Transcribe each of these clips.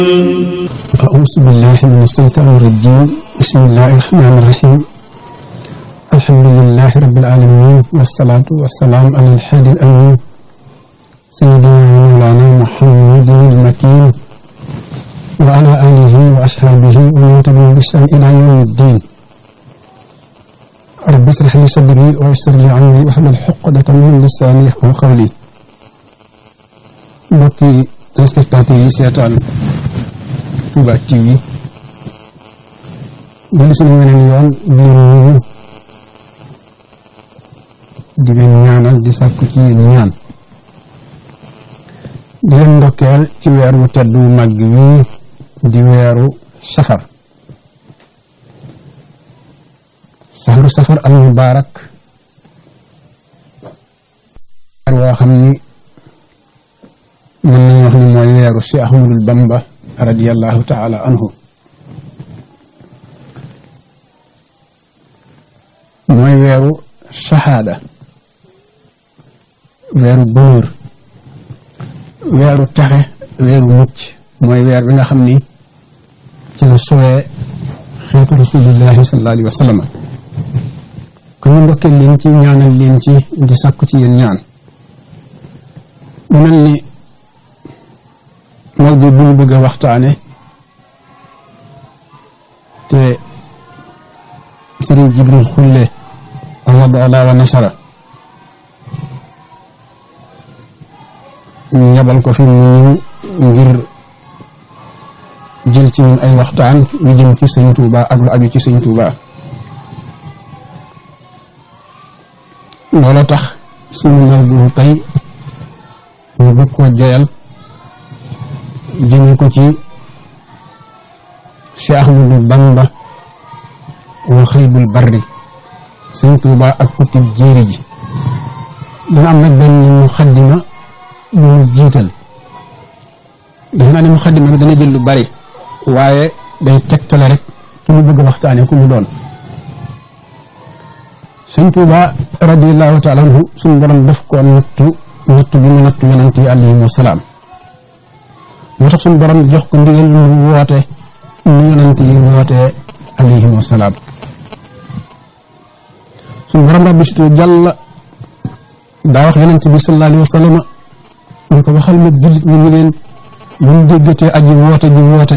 أعوذ بالله من الشيطان الرجيم بسم الله الرحمن الرحيم الحمد لله رب العالمين والصلاة والسلام على الحادي الأمين سيدنا ومولانا محمد المكين وعلى آله وأصحابه ومن تبعهم بإحسان إلى يوم الدين رب اشرح لي صدري ويسر لي أمري واحلل عقدة من لساني يفقهوا قولي mbokki téléspectateurs yi seetaan Touba TV dellu si nañ weneen yoon di leen nuyu di leen ñaanal di sàkku ci yéen ñaan di leen ndokkeel ci weer wu tedd wu màgg wi di weeru safar al mubaarak weer woo xam ni mën nañu wax ni mooy weeru Cheikh Ahmadul Bamba radiyallahu taala anhu mooy weeru shahaada weeru bonheur weeru taxe weeru mucc mooy weer bi nga xam ni ci la sowee xeetu rasulillahi sallallahu alayhi wa sallam kon ñu ndokkeel leen ci ñaanal leen ci di sàkku ci yéen ñaan mu mel ni mawdu bu ñu bëgg a waxtaane te Sëriñ Jibril Xulle wadaala wa nasara ñu yabal ko fi mu ñëw ngir jël ci ñun ay waxtaan yu jëm ci Sëñ Tuuba ak lu aju ci Sëñ Tuuba loolu tax suñu mawdu tey ñu bëgg koo joyal jëme ko ci Cheikh Ahmadou Bamba wa xaybul barri Sëñ Tuuba ak kutib jéeri ji dana am nag benn muxaddima bu mu jiital dafa naa ne muxaddima bi dana jël lu bari waaye day tegtale rek ki mu bëgg a waxtaane ku mu doon Sëñ Tuuba radiyallahu taala anhu suñu borom def ko nattu bi mu nattu yonent yi alayhimu salaam moo tax suñu borom jox ko ndigal mu woote ni yonent yi wootee alayhimu salaam suñu borom rabbi situ jàlla daa wax yonent bi sallallahu alayhi wa sallam ni ko waxal ma jullit ñi leen buñ déggatee aji woote ji woote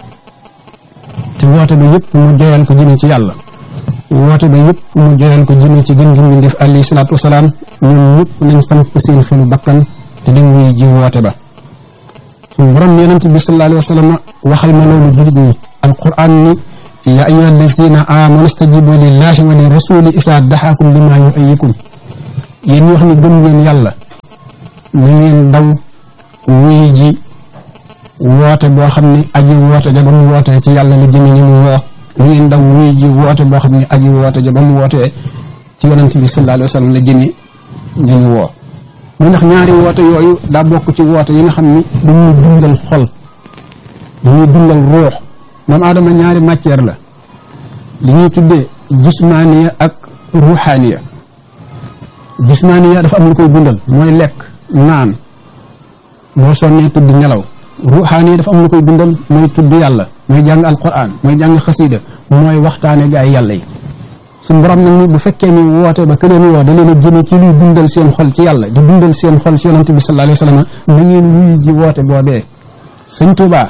te woote ba yëpp mu joyal ko jëme ci yàlla woote ba yëpp mu joyal ko jëme ci gën gi mu def alayhi salaatu wasalaam ñun ñëpp nañ samp seen xelu bakkan te dem wuy ji woote ba borom yonent bi sallallahu alayhi wa sallam waxal ma loolu jullit ñi alquran ni ya ayyuha allazina amanu stajibu lillahi wa li rasuli isa daxaakum lima yuhyikum yéen ñu wax ni gëm ngeen yàlla na ngeen daw wuy ji woote boo xam ne aji woote ja ba mu wootee ci yàlla la jëme ñi mu woo na ngeen daw wuy ji woote boo xam ne aji woote ja ba mu wootee ci yonent bi sallallahu alayhi wa sallam la jëme ñi mu woo mu ndax ñaari woote yooyu daa bokk ci woote yi nga xam ni dañuy dundal xol dañuy dundal ruux moom aadama ñaari matière la li ñuy tuddee jismaaniya ak ruuxaaniya jismaaniya dafa am lu koy dundal mooy lekk naan boo sonnee tudd nelaw ruuxaaniya dafa am lu koy dundal mooy tudd yàlla mooy jàng alquran mooy jàng xasiida mooy waxtaane gaa yi yàlla yi suñu borom nag ni bu fekkee ni woote ba ka leen woo da leen a jëme ci luy dundal seen xol ci yàlla di dundal seen xol ci yonent bi sallallahu alayhi wa sallam na ngeen wuyu ji woote boobee Sëñ Tuuba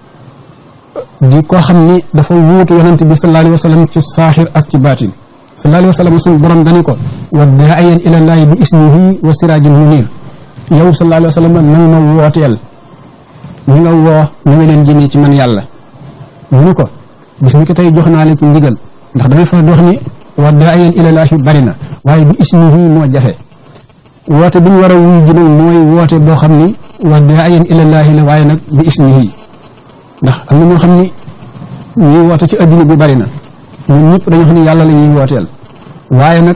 di koo xam ni dafa wuutu yonent bi sallallahu alayhi wa sallam ci saaxir ak ci baatin sallallahu alayhi wa sallam suñu borom dani ko wa daa'iyan ilallaahi bi isnihi wa siraajin muniir yow sallallahu alayhi wa sallam nang ma wooteel ñi nga woo na nga leen jëmee ci man yàlla mu ni ko bis ni ko tey jox naa la ci ndigal ndax damay faral di wax ni wa daa'iyan ilallaahi bari na waaye bi isnihi moo jafe woote bi ñu war a wuy ji nag mooy woote boo xam ni wa daa'iyan ilallaahi la waaye nag bi isnihi ndax am na ñoo xam ni ñuy woote ci addina bi bari na ñun ñëpp dañoo xam ni yàlla la ñuy wooteel waaye nag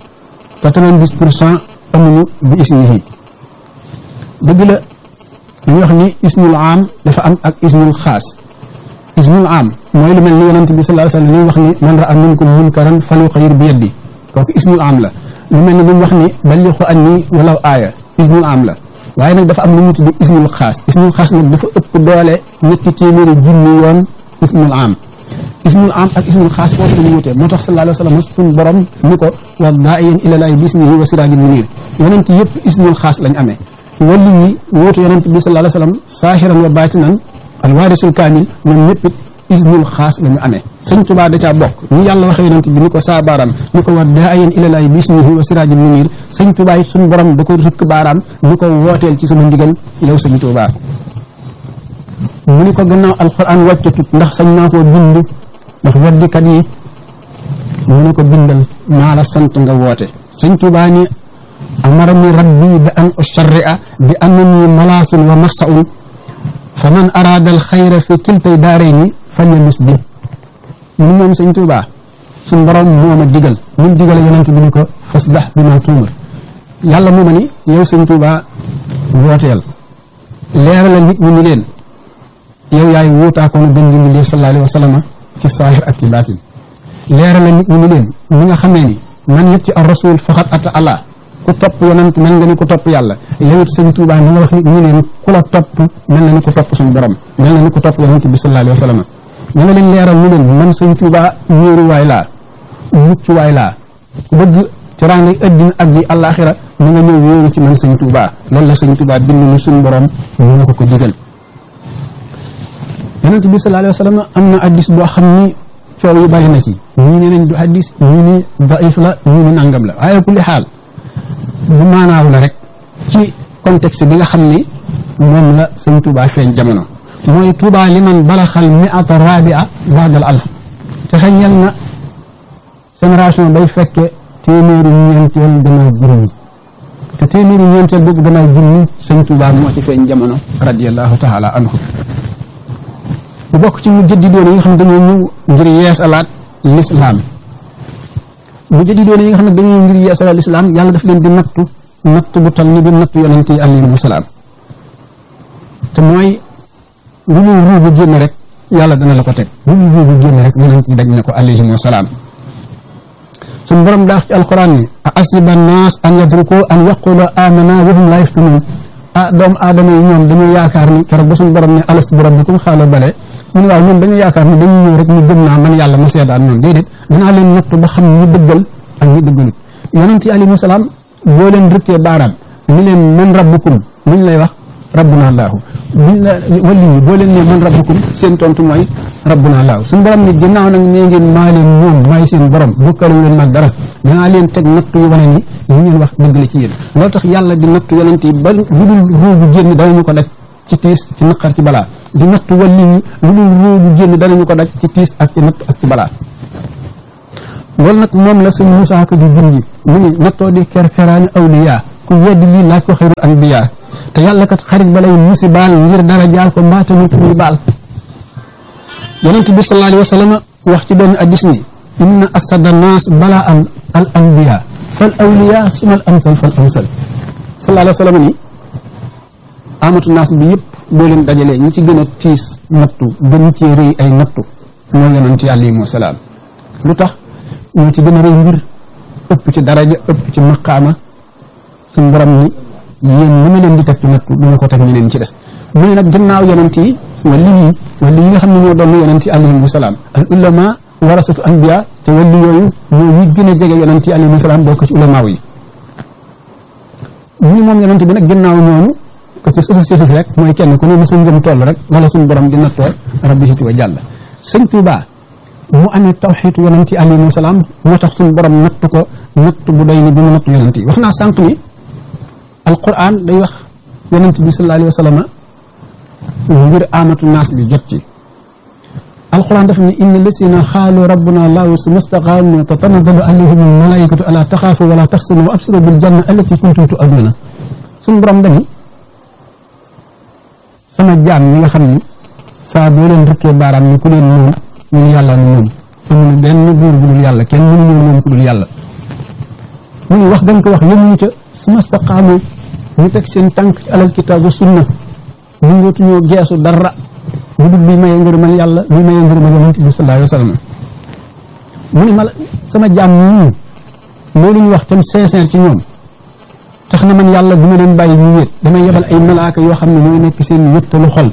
90% amuñu bi isnihi dëgg la dañuy wax ni ismul am dafa am ak ismul xaas ismul am mooy lu mel ni yonent bi sallallahu alayhi wa sallam li wax ni man ra'a minkum munkaran falyughayyir bi yadihi kooku ismul am la lu mel ni li mu wax ni ballighu anni walaw aaya ismul am la waaye nag dafa am lu ñu tudd ismul xaas nag dafa ëpp doole 200 junni yoon ismul am ak ismul xaas foofu lañu wutee moo tax sallallahu alayhi wa sallam suñu borom ni ko wa daa'iyan ilallaahi bi ismihi wa siraajin muniir yonent yëpp ismul xaas lañ amee wàllu ñi wóotu yonent bi sallallahu alayhi wa sallam saahiran wa baatinan alwaarisul kaamil ñoom ñëpp it ismul xaas la ñu amee sëñ Tuubaa da caa bokk ni yàlla waxee yonent bi ni ko saa baaraam ni ko wa daa'iyan ilallaahi bi ismihi wa siraajin muniir sëñ Tuubaa it suñu borom da ko rëkk baaraam ni ko wooteel ci sama ndigal yow sëñ Tuubaa mu ni ko gannaaw alxuraan wàccatut ndax sañ naa koo bind ndax weddikat yi mu ne ko bindal maa la sant nga woote sëñ Tuubaa ni amarani rabbi bi an usharri'a bi annani malaasun wa mafsa'un fa man araada al xayra fi kiltay daarayni falyalus bi mu moom sëñ Tuubaa suñ borom moo ma digal mu digale yonent bi ni ko fasdah bi ma tuumar yàlla moo ma ni yow sëñ Tuubaa wooteel leeralal nit ñi ni leen yow yaay wuutaakoonu gën di mbindéef sallallahu alayhi wa sallam ci saahir ak ci baatin leeralal nit ñi ni leen ñi nga xamee ni man yëpp ci ar rasul faqat ata Allah ku topp yonent mel nga ni ku topp yàlla yow it sëñ Tuubaa ni nga wax nit ñi leen ku la topp mel na ni ku topp suñu borom mel na ni ku topp yonent bi sallallahu alayhi wa sallam ñu nga leen leeral ni leen man sëñ Tuubaa ñéeruwaay laa muccuwaay laa ku bëgg teraanga àddina ak yi àllaaxira na nga ñëw wóoru ci man sëñ Tuubaa loolu la sëñ Tuubaa bind ni suñu borom ñu ko digal yonent bi sallallahu alayhi wa sallam am na addis boo xam ni coow yu bari na ci ñii ne nañ du addis ñii ni daif la ñii ni nangam la waaye kulli xaal bu maanaaw la rek ci contexte bi nga xam ni moom la sëñ Tuubaa feeñ jamono mooy Tuubaa li man balaxal mi'ata rabia baadal alf te xëñal na génération bay fekke téeméeri ñeenteel gannaaw junni te téeméeri ñeenteel boobu gannaaw junni sëñ Tuubaa moo ci feeñ jamono radiyallahu taala anhu bu bokk ci mu jëddidoon yi nga xam ne dañoo ñëw ngir yeesalaat lislaam mu jëddidoon yi nga xam ne dañoo ñëw ngir yeesalaat lislaam yàlla daf leen di nattu bu tal ni bi nattu yonent yi alayhimu salaam te mooy lu ñu ruubu génn rek yàlla dana la ko teg lu ñu ruubu génn rek yonent yi daj na ko alayhimu salaam suñu borom daax ci alquran ni a asiba naas an yatruku an yaqulu amana wa hum la yaftanun doomu aadama yi ñoom dañoo yaakaar ni keroog ba suñu borom ne alastu bi rabbikum xaala bale mu ne waaw ñoom dañoo yaakaar ni dañuy ñëw rek ñu gëm naa man yàlla ma seedaan noonu déedéet dinaa leen nattu ba xam ñi dëggal ak ñi dëggalut yonent yi alayhimu salaam boo leen rëkkee baaraam ni leen man rabbukum luñ lay wax rabbuna allaahu buñ la wali yi boo leen ne man rabbukum seen tontu mooy rabbuna allaahu suñu borom ne ginnaaw nag nee ngeen maa leen moom maay seen borom bokkalu leen mag dara dinaa leen teg nattu yu wane ni li ngeen wax dëgg la ci yéen loolu tax yàlla di nattu yonent yi ba lu dul ruubu génn danañu ko daj ci tiis ci naqar ci balaa di nattu wali yi lu dul ruubu génn danañu ko daj ci tiis ak ci nattu ak ci balaa loolu nag moom la sëñ Musaa Ka di junji mu ni nattoo di kerkeraani awliyaa ku weddi lii laaj ko xayrul anbiyaa te yàlla kat xarit ba lay musi baal ngir dara jaal ko mbaata nit ñuy baal yonent bi sallallahu alayhi wa sallam wax ci benn addis ni inna asada naas balaa an al anbiya fal awliya sumal amsal fal amsal sallallahu alayhi wa sallam ni amatu naas bi yëpp boo leen dajalee ñi ci gën a tiis nattu gën ci rëy ay nattu mooy yonent yi alayhimu salaam lu tax ñoo ci gën a rëy mbir ëpp ci daraja ëpp ci maqaama suñu borom ni yéen ni ma leen di teg ci nattu du ma ko teg ñeneen ci des mu ne nag gannaaw yonent yi wali yi nga xam ne ñoo doon yonent yi alayhimu salaam al ulama warasatu anbiya te wali yooyu ñoo ñi gën a jege yonent yi alayhimu salaam bokk ci ulamaaw yi ñu moom yonent bi nag gannaaw ñooñu ko ci sësës rek mooy kenn ku ne na sa ngëm toll rek wala suñu borom di nattoo rabbi si tuwa jàll sëñ Tuubaa mu amee tawxiitu yonent yi alayhimu salaam moo tax suñu borom nattu ko nattu bu doy ni bi mu nattu yonent yi wax naa sànq ni alquran day wax yonent bi sallallahu alayhi wa sallam ngir amatu naas bi jot ci alquran daf ni inna lasina xaalu rabbuna allahu summa staqaamu tatanazzalu alayhim almalaikatu ala taxaafu wala taxsinu wa absiru bil janna allati kuntum tu'aduna suñu borom dani sama jaam ñi nga xam ni saa boo leen rëkkee baaraam ni ku leen moom ñun yàlla nu moom amuñu benn buur bu dul yàlla kenn mënuñoo moom ku dul yàlla mu ni wax dañ ko wax yëmuñu ca summa staqaamu ñu teg seen tànk ci alal kitaabu sunna ñu ngootuñoo geesu dara lu dul luy mayee ngërëmal yàlla luy mayee ngërëmal yonent bi sallallahu alayhi wa sallam mu ni ma sama jaam ñii loolu ñu wax tam sincère ci ñoom tax na man yàlla bu ma leen bàyyi ñu wéet damay yebal ay malaaka yoo xam ne ñooy nekk seen wéttalu xol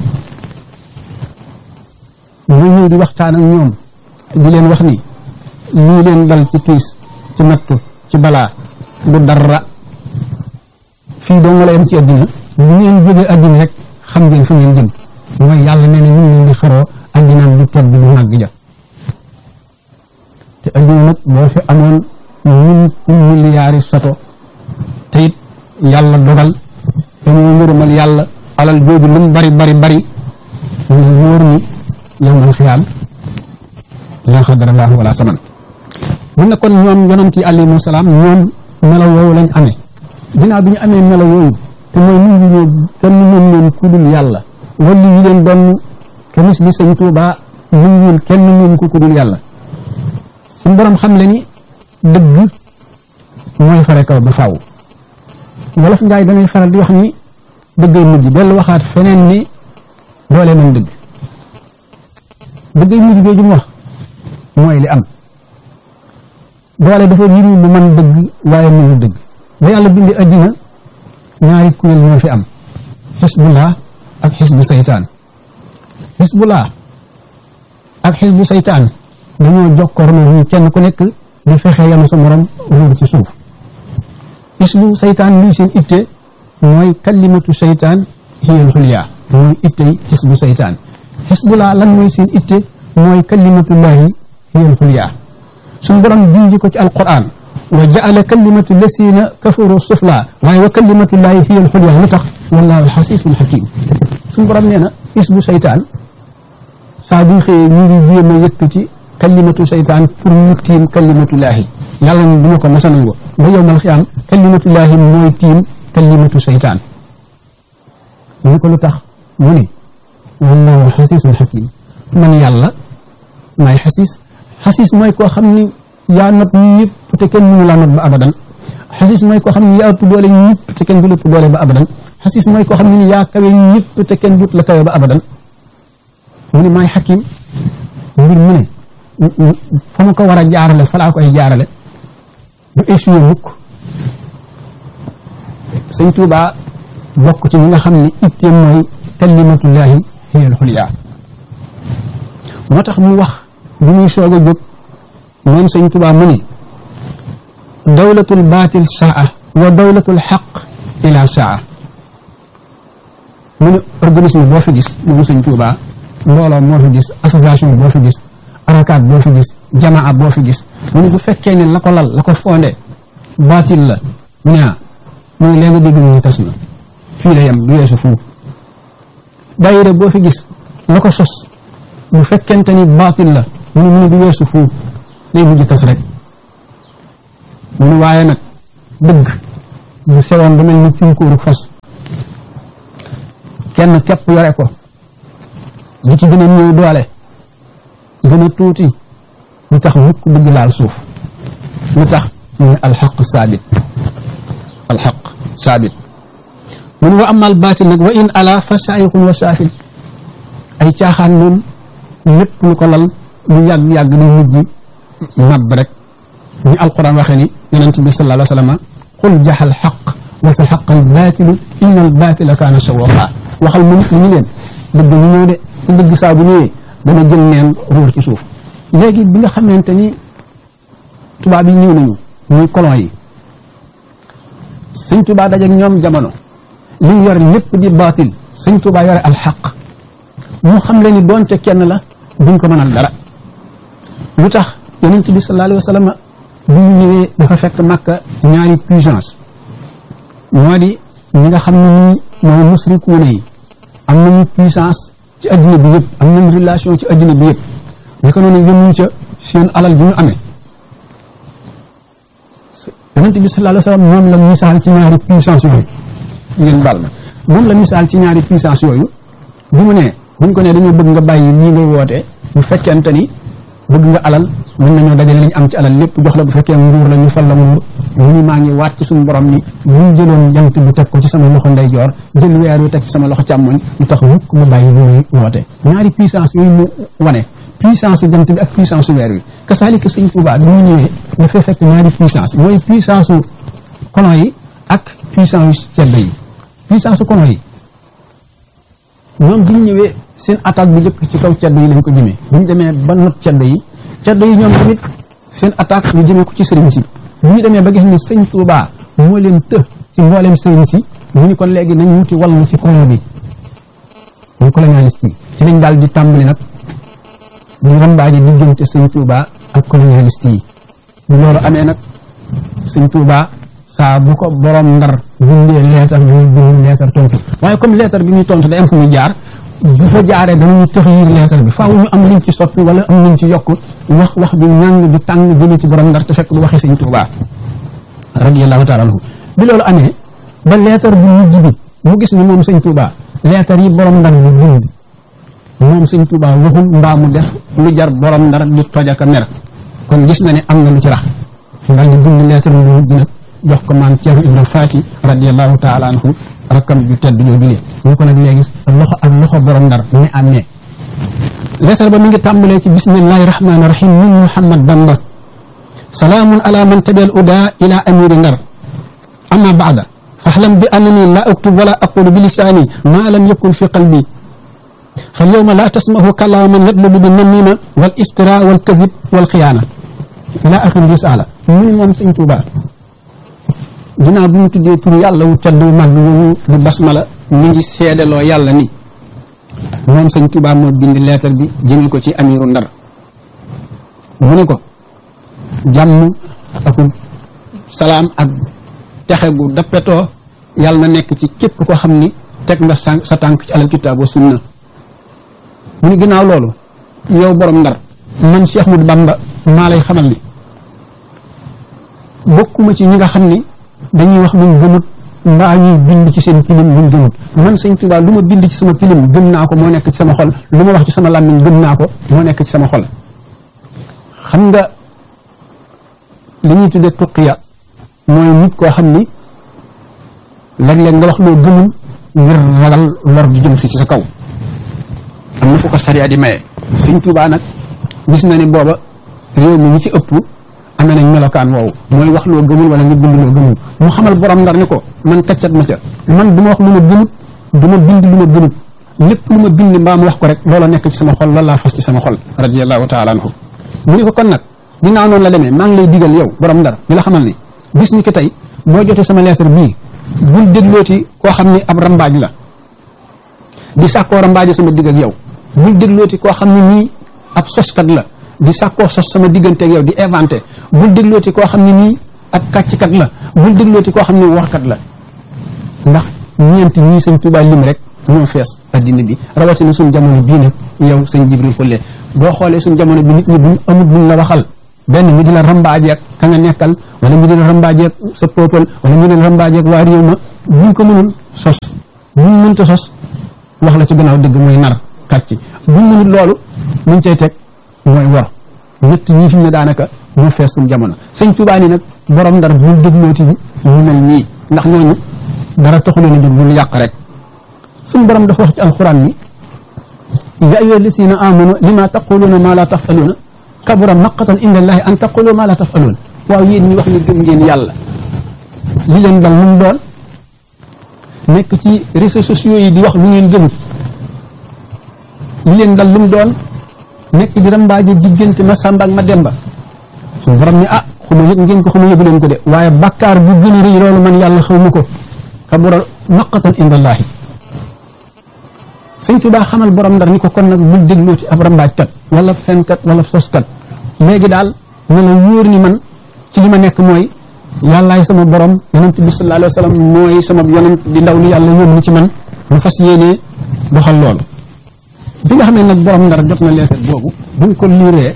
muy ñëw di waxtaan ak ñoom di leen wax ni lii leen dal ci tiis ci nattu ci balaa du dara fii doo nga la yem ci àddina bu ngeen jógee àddina rek xam ngeen fu ngeen jëm mooy yàlla nee na ñu ngi leen di xaroo àddinaam du tedd du màgg ja te àddina nag boo fi amoon milliards sato te it yàlla dogal dañoo ngërëmal yàlla alal jooju lu mu bari ñu wóor ni yow mal xiyaam la xadarallahu wala saman mun na kon ñoom yonent yi alayhimu salaam ñoom melaw woowu lañ amee ginnaaw bi ñu amee melaw yooyu te mooy nit ñi kenn mën leen ku dul yàlla wala ñu leen doon kemis li sëñ Tuubaa mënul kenn mën ko ku dul yàlla suñu borom xam le ni dëgg mooy fare kaw ba faaw wolof njaay danay faral di wax ni dëggay mujj dellu waxaat feneen ni doole mën dëgg dëggay mujj jooju mu wax mooy li am doole dafa niru lu mën dëgg waaye mënul dëgg ba yàlla bindi àddina ñaari kuréel ñoo fi am xisbullah ak xisbu saytaan xisbullah ak xisbu saytaan dañoo jokkoor noonu kenn ku nekk di fexe yanu sa morom ruur ci suuf xisbu saytaan luy seen itte mooy kalimatu saytaan hiyal xulyaa mooy ittey xisbu saytaan xisbullah lan mooy seen itte mooy kalimatullahi hiyal xulyaa suñu borom jinji ko ci alquran wa jaala kalimatu lasina kafaru sufla waaye wa kalimatullahi hiyal xulyaa lu tax wallahu xasiisun xakim suñu borom nee na xisbu saytaan saa buñ xëyee ñu ngi jéem a yëkkati kalimatu saytaan pour ñu tiim kalimatullaahi yàlla ne duma ko masa nangu ba yowmal xiyaam kalimatullaahi mooy tiim kalimatu saytaan ñu ko lu tax mu ne wallahu xasiisun xakim man yàlla maay xasiis mooy koo xam ni yaa not ñëpp te kenn mënu laa not ba abadan xasiis mooy koo xam ni yaa ëpp doole ñëpp te kenn du ëpp doole ba abadan xasiis mooy koo xam ne ni yaa kawe ñëpp te kenn dut la kawe ba abadan mu ne maay xakim mbir mu ne fa ma ko war a jaarale fa laa koy jaarale du essuyer mukk sëñ Tuubaa bokk ci ñi nga xam ne itteem mooy kalimatullahi hiyal xulyaa moo tax mu wax bu muy soog a jóg moom sëñ Tuubaa mu ni dawlatul baatil saa wa dawlatul xaq ila saa mu ne organisme boo fi gis moom sëñ Tuubaa mbooloo moo fi gis association boo fi gis arakaat boo fi gis jamaa boo fi gis mu ne bu fekkee ne la ko lal la ko fondé baatil la mu ne mu ne léegi dégg ñu tas na fii la yem du weesu fu daayira boo fi gis la ko sos bu fekkente ni baatil la mu ne du weesu fu day mujj tas rek mu ne waaye nag dëgg bu sewoon ba mel ni cunkóoru fas kenn képp yore ko di ci gën a ñëw doole gën a tuuti lu tax mukk dëgg laal suuf lu tax muy alxaq saabit mu ne wa amal baatil nag wa in ala fa saayixun wa saafin ay caaxaan moom lépp lu ko lal lu yàgg-yàgg di mujj mab rek ñu alquran waxee ni yonent bi sallallahu alayhi wa sallam qul jaxal xaq wa sa xaqal baatilu inna al baatila kaana sawwaaqa waxal mu nit ñi leen dëgg ñu ñëw de te dëgg saa bu ñëwee dana jël neen ruur ci suuf léegi bi nga xamante ni tubaab yi ñëw nañu muy colon yi sëñ Tuubaa dajeek ñoom jamono li ñu yore lépp di baatil sëñ Tuubaa yore alxaq mu xam le ni doonte kenn la duñ ko mënal dara lu tax yonent bi sallallahu alayhi wa sallam bu ñu ñëwee dafa fekk Makka ñaari puissance moo di ñi nga xam ne nii mooy musrikuuna yi am nañu puissance ci addina bi yëpp am nañu relation ci addina bi yëpp ni ko noonu yëmuñ ca seen alal ji ñu amee yonent bi sallallahu alayhi wa sallam moom la misaal ci ñaari puissance yooyu ngeen baal ma moom la misaal ci ñaari puissance yooyu bu mu nee buñ ko nee dañoo bëgg nga bàyyi lii ngay wootee bu fekkente ni bëgg nga alal mën nañoo dajale li ñu am ci alal lépp jox la bu fekkee nguur la ñu fal la nguur mu ni maa ngi waat ci suñu borom ni buñ jëloon jant bi teg ko ci sama loxo ndeyjoor jël weer wi teg ci sama loxo càmmoñ lu tax mukk mu bàyyi lu muy woote ñaari puissance yooyu mu wane puissance su jant bi ak puissance su weer wi kasaalika sëñ Tuubaa du mu ñëwee dafay fekk ñaari puissance mooy puissance su colon yi ak puissance yu ceddo yi puissance su kono yi ñoom bu ñu ñëwee seen attaque bu njëkk ci kaw ceddo yi lañ ko jëmee bu ñu demee ba not ceddo yi ñoom tamit seen attaque ñu jëmee ko ci sëriñ si bu ñu demee ba gis ni sëñ Touba moo leen të ci mbooleem sëriñ si ñu ni kon léegi nañ wuti wallu ci colo bi ñu colonialiste yi ci lañ daal di tàmbali nag di rambaaje diggante sëñ Touba ak colonialiste yi bu loolu amee nag sëñ Touba saa bu ko borom Ndar bindee leetar bi muy bind leetar tontu waaye comme leetar bi muy tontu day am fu muy jaar bu fa jaaree danañu tëxiir leetar bi faaw ñu am luñ ci soppi wala am luñ ci yokk wax ju ñàng ju tàng jëme ci borom Ndar te fekk du waxi sëñ Touba radiyallahu taala anhu bi loolu amee ba leetar bu mujj bi mu gis ni moom sëñ Touba leetar yi borom Ndar bi bind moom sëñ Touba waxul mbaa mu def lu jar borom Ndar di tojaka mer kon gis na ne am na lu ci rax ndax di bind leetar bu mujj nag jox ko maam Ceerno Ibra Faati radiyallahu taala anhu rakkam ju tedd jooju ne ñu ko nag léegi sa loxo ak loxo borom Ndar ne amee leetar ba mi ngi tàmbalee ci bismillahi rahmaani rahim min Muhammad Bamba salaamun ala man tabel uda ila amiri Ndar amma baada fahlam bi annani la aktub wala aqulu bi lisaani ma lam yakun fi qalbi fal yawma la tasmahu kalaama man yatlubu bi namima wal iftira wal kadib wal xiyaana ila axiri risala muy moom sëñ Tuuba ginnaaw bi mu tuddee tur yàlla wu tedd wu mag wu di basmala mi ngi seedaloo yàlla ni moom sëñ Tuuba moo bind leetar bi jëme ko ci amiru Ndar mu ne ko jàmm ak salaam ak texe gu dappetoo yàlla na nekk ci képp ko xam ni teg nga sa tànk ci alal kitaab wa sunna mu ni ginnaaw loolu yow borom Ndar man Cheikh Ahmadou Bamba maa lay xamal ni bokkuma ci ñi nga xam ni dañuy wax luñ gëmut mbaa ñuy bind ci seen pilim luñ gëmut man sëñ Tuubaa lu ma bind ci sama pilim gëm naa ko moo nekk ci sama xol lu ma wax ci sama làmmiñ gëm naa ko moo nekk ci sama xol xam nga li ñuy tuddee tuqiya mooy nit koo xam ni léeg-léeg nga wax loo gëmul ngir ragal lor ju jëm si ci sa kaw am na fu ko sariya di maye sëñ Tuubaa nag gis na ni booba réew mi ñi ci ëpp amee nañ melokaan woowu mooy wax loo gëmul wala nga bind loo gëmul mu xamal borom Ndar ni ko man kaccat ma ca man du ma wax lu ma gëmut du ma bind lu ma gëmut lépp lu ma bind mbaa mu wax ko rek loola nekk ci sama xol loolu laa fas ci sama xol radiyallahu taala anhu mu ni ko kon nag ginnaaw noonu la demee maa ngi lay digal yow borom Ndar di la xamal ni bis ni ki tey boo jotee sama lettre bii bul déglooti koo xam ni ab rambaaj la di sàkkoo rambaaje sama digg ak yow bul déglooti koo xam ne nii ab soskat la di sàkkoo sos sama diggante ak yow di inventé bul déglooti koo xam ne nii ab kàcckat la bul déglooti koo xam ne warkat la ndax ñeenti ñii sëñ Tuubaa lim rek ñoo fees addina bi rawatina suñ jamono bii nag yow sëñ Jibril Xulle boo xoolee suñ jamono bi nit ñi buñ amul buñ la waxal benn ñu di la rambaajeek ka nga nekkal wala ñu di la rambaajeek sa peuple wala ñu di la rambaajeek waa réew ma buñ ko mënul sos buñ mënta sos wax la ci gannaaw dëgg mooy nar kàcc buñ mënul loolu muñ cay teg mooy wor ñett ñii fi mu ne daanaka ñoo fees suñ jamono sëñ Tuubaa ni nag borom Ndar bul déglooti ñu mel nii ndax ñooñu dara taxuleen a jóg bul yàq rek suñ borom dafa wax ci alxuraan ni yaa ayyuha llazina amanu lima taquluuna ma la tafaluuna kabura maqatan inda allahi an taqulu ma la tafaluun waaw yéen ñi wax ni gëm ngeen yàlla li leen dal lu mu doon nekk ci réseaux sociaux yi di wax lu ngeen gëmut li leen dal lu mu doon nekk di rambaaje diggante ma Samba ak ma Demba suñu borom ni ah xuma yëg ngeen ko xuma yëgu leen ko de waaye bakkaar bu gën a rëy loolu man yàlla xaw ma ko kabura maqatan inda allahi sëñ Tuubaa xamal borom Ndar ni ko kon nag bul dégloo ci ab rambaajkat wala fenkat wala soskat léegi daal ne la wóor ni man ci li ma nekk mooy yàllaay sama borom yonent bi sallallahu alayhi wa sallam mooy sama yonent di ndaw li yàlla yónni ci man mu fas yéenee doxal loolu bi nga xam ne nag borom Ndar jot na leetar boobu buñ ko liiree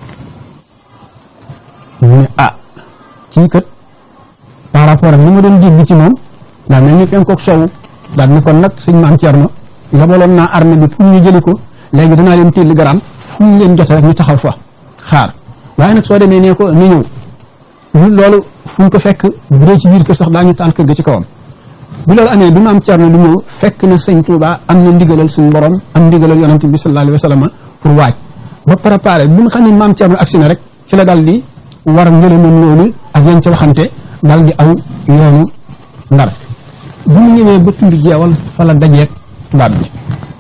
mu ne ah kii kat par rapport ak ni ma doon dégg ci moom daal mel ni penkook sowu daal ni kon nag sëñ Maam Cerno yabaloon naa armée bi pour ñu jëli ko léegi danaa leen télégramme fu ñu leen jote rek ñu taxaw fa xaar waaye nag soo demee nee ko ni ñëw ñu loolu fu ñu ko fekk bu dee ci biir kër sax daañu taal kër ga ci kawam bu loolu amee du Maam Cerno lu ñëw fekk na sëñ Tuubaa am na ndigalal suñu borom am ndigalal yonent bi sallallahu alayhi wa sallam pour waaj ba préparé bu nga xam ne Maam Cerno agsi na rek ci la dal di war ngëlamam loolu ak yan ca waxante dal di aw yoonu Ndar bu ñu ñëwee ba tund jeewal fa la dajeeg tubaab bi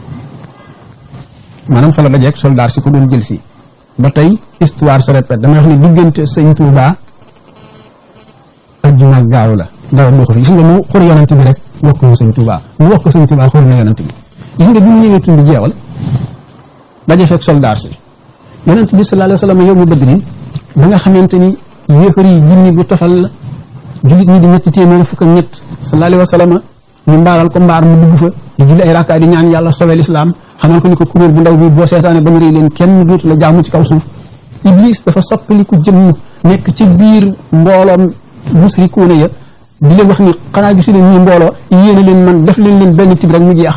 maanaam fa la dajeeg soldat si ko doon jël si ba tey histoire se répète damay wax ni diggante sëñ Touba ajjuma ak gaaw la dara doo ko fi gis nga mu xur yonent bi rek wokk mu sëñ Touba mu wokk sëñ Touba xur na yonent bi gis nga bi ñu ñëwee tund jeewal daje fekk soldat si yonent bi sallallahu alayhi wa sallam yow mu Badrin ba nga xamante ni yéefar yi junni bu tofal la jullit ñi di ñetti téeméer fukk ak ñett sallallahu alayhi wa sallam ñu mbaaral ko mbaar mu dugg fa di julli ay rakkaay di ñaan yàlla sauver l'islam xamal ko ni ko kuréel bu ndaw bi boo seetaane ba mu rëy leen kenn dootu la jaamu ci kaw suuf Iblis dafa soppaliku jëmm nekk ci biir mbooloom musrikuuna ya di leen wax ni xanaa gisu leen ñi mbooloo yéene leen man def leen benn tib rek mu jeex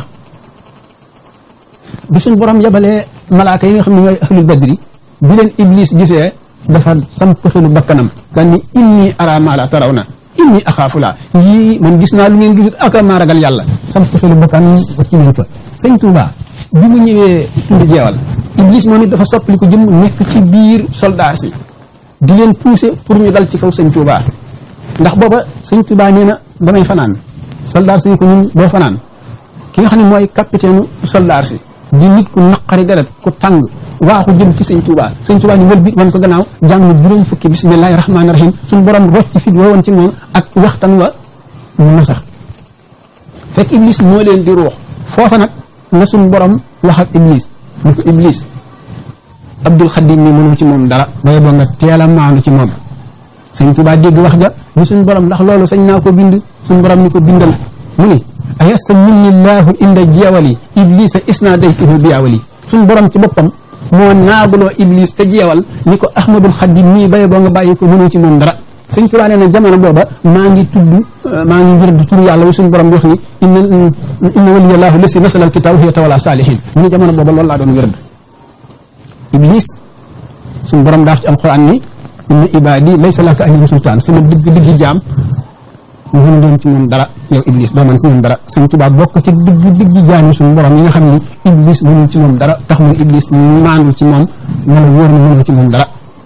bi suñ borom yabalee malaaka yi nga xam ne ñooy ahlul badri bi leen Iblis gisee dafa samp xelu bakkanam daan ni inni ara ma la tarawna inni axaafu laa yii man gis naa lu ngeen gisut ak maa ragal yàlla samp xelu bakkanam ba ci leen fa sëñ Touba bi mu ñëwee tund jeewal Iblis moom it dafa soppali ko jëm nekk ci biir soldat si di leen pousser pour ñu dal ci kaw sëñ Touba ndax booba sëñ Touba nee na damay fanaan soldat si ko ñun doo fanaan ki nga xam ne mooy capitaine soldat si di nit ku naqari deret ku tàng waaxu jëm ci sëñ Touba ñu wël bi wan ko gannaaw jàng na juróom fukki bismillahi rahmaani rahim suñu borom rocc fit wa woon ci moom ak waxtaan wa mu sax fekk Iblis moo leen di ruux foofa nag na suñu borom wax ak Iblis ni ko Iblis Abdul Xadim mi mënoo ci moom dara booy boo nga teel a maanu ci moom sëñ Touba dégg wax ja ni suñu borom ndax loolu sañ naa ko bind suñu borom ni ko bindal mu ni ayasa minnillahu inda jeewali Iblisa isnadaytuhu biyawali suñu borom ci boppam moo naaguloo Iblis te jeewal ni ko Ahmadul Xadim mii baye boo nga bàyyi ko mënoo ci moom dara sëñ Tuubaa nee na jamono booba maa ngi wérd tur yàlla wi suñu borom di wax ni inna waliyallahu lasi nasala alkitaab wa yatawalla saalihin mu ne jamono booba loolu laa doon wérd Iblis suñu borom daaf ci alquran ni inna ibadi laysa laka alayhim sultaan sama digg jaam mën doon ci moom dara yow Iblis doo mën ci moom dara sëñ Tuubaa bokk ci digg jaam yi suñu borom yi nga xam ni Iblis mënul ci moom dara tax mun Iblis maandul ci moom mala wóor na mënul ci moom dara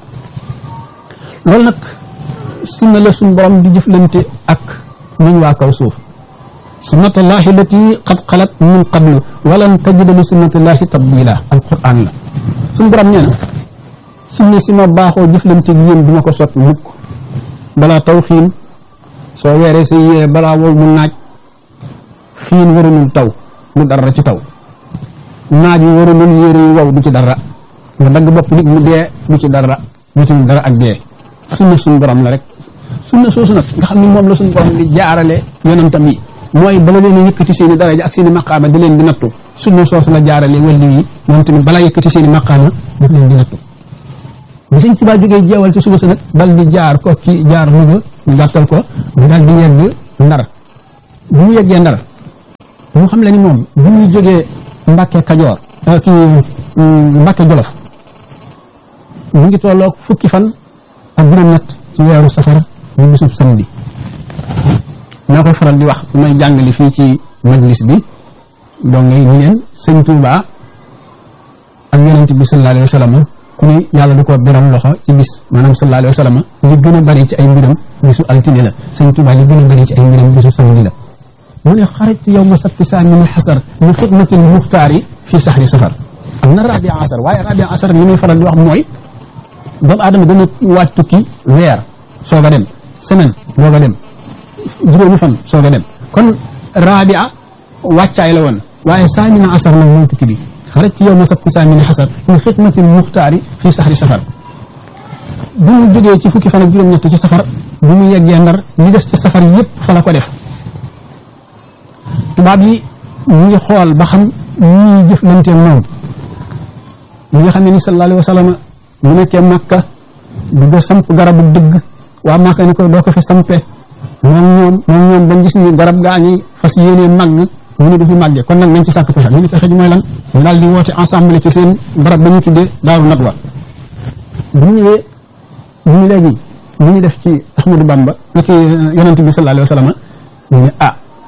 loolu nag sunna la suñu borom di jëflante ak ñun waa kaw suuf sunnatullahi lati qad xalat min qablu walan tajida li sunnatullahi tabdila alquran la suñu borom nee na sunna si ma baaxoo jëflante gi yéen duma ko soppi mukk balaa taw xiin soo weeree sa yére balaa wow mu naaj xiin warunul taw lu dara ci taw naaj wi warunul yére yu wow du ci dara nga dagg bopp nit mu dee du ci dara ak dee sunna suñu borom la rek sunna soosu nag nga xam ni moom la suñu borom di jaarale yonentam yi mooy bala leen a yëkkati seen i daraja ak seen i maqaama di leen di nattu sunna soosu la jaarale wàllu yi moom tamit balaa yëkkati seen i maqaama daf leen di nattu bi Sëñ Tuubaa jógee jeewal ci suba sa nag dal di jaar ko ci jaar Louga ñu gàttal ko mu dal di yegg Ndar bu mu yeggee Ndar mu xam le ni moom bu muy jógee Mbàkke Kajoor Mbàkke Jolof mu ngi tolloog fukki fan ak juróom-ñett ci weeru safar ñu bisub samedi naa koy faral di wax bu may jàngale fii ci majlis bi donc ngay ñu leen Sëñ Tuubaa ak yonent bi sallallahu alayhi wa sallam ku ni yàlla du ko beral loxo ci bis maanaam sallallahu alayhi wa sallam li gën a bari ci ay mbiram bisu altine la Sëñ Tuubaa li gën a bari ci ay mbiram bisu samedi la mu ne xarajtu yawma sabti saani min xasar li xidmatil muxtaari fii saxri safar am na rabia asar waaye rabia asar li muy faral di wax mooy doomu aadama dana waaj tukki weer soog a dem semaine soog a dem juróomi fan soog a dem kon rabia wàccaay la woon waaye saamina asar nag mooy tukki bi xarajtu yawma sabti saamina xasar li xidmatil muxtaari fii saxri safar bu ñu jógee ci fukki fan ak juróom-ñett ci safar bu mu yeggee Ndar li des ci safar yépp fa la ko def tubaab yi ñu ngi xool ba xam ñii jëflante moom ñi nga xam ne ni sallallahu alayhi wa sallam mu nekkee Makka du ko samp garabu dëgg waa Makka ni ko doo ko fi sampe moom ñoom bañ gis ni garab gaa ngi fas yéenee màgg ñu ne du fi màggee kon nag nañ ci sàkk pexe ñu ne pexe ji mooy lan ñu daal di woote ensemble ci seen barab ba ñu tuddee Daaru Nadwa bu ñu ñëwee ñu ne léegi lu ñu def ci Ahmadou Bamba nekk yonent bi sallallahu alayhi wa sallam ñu ne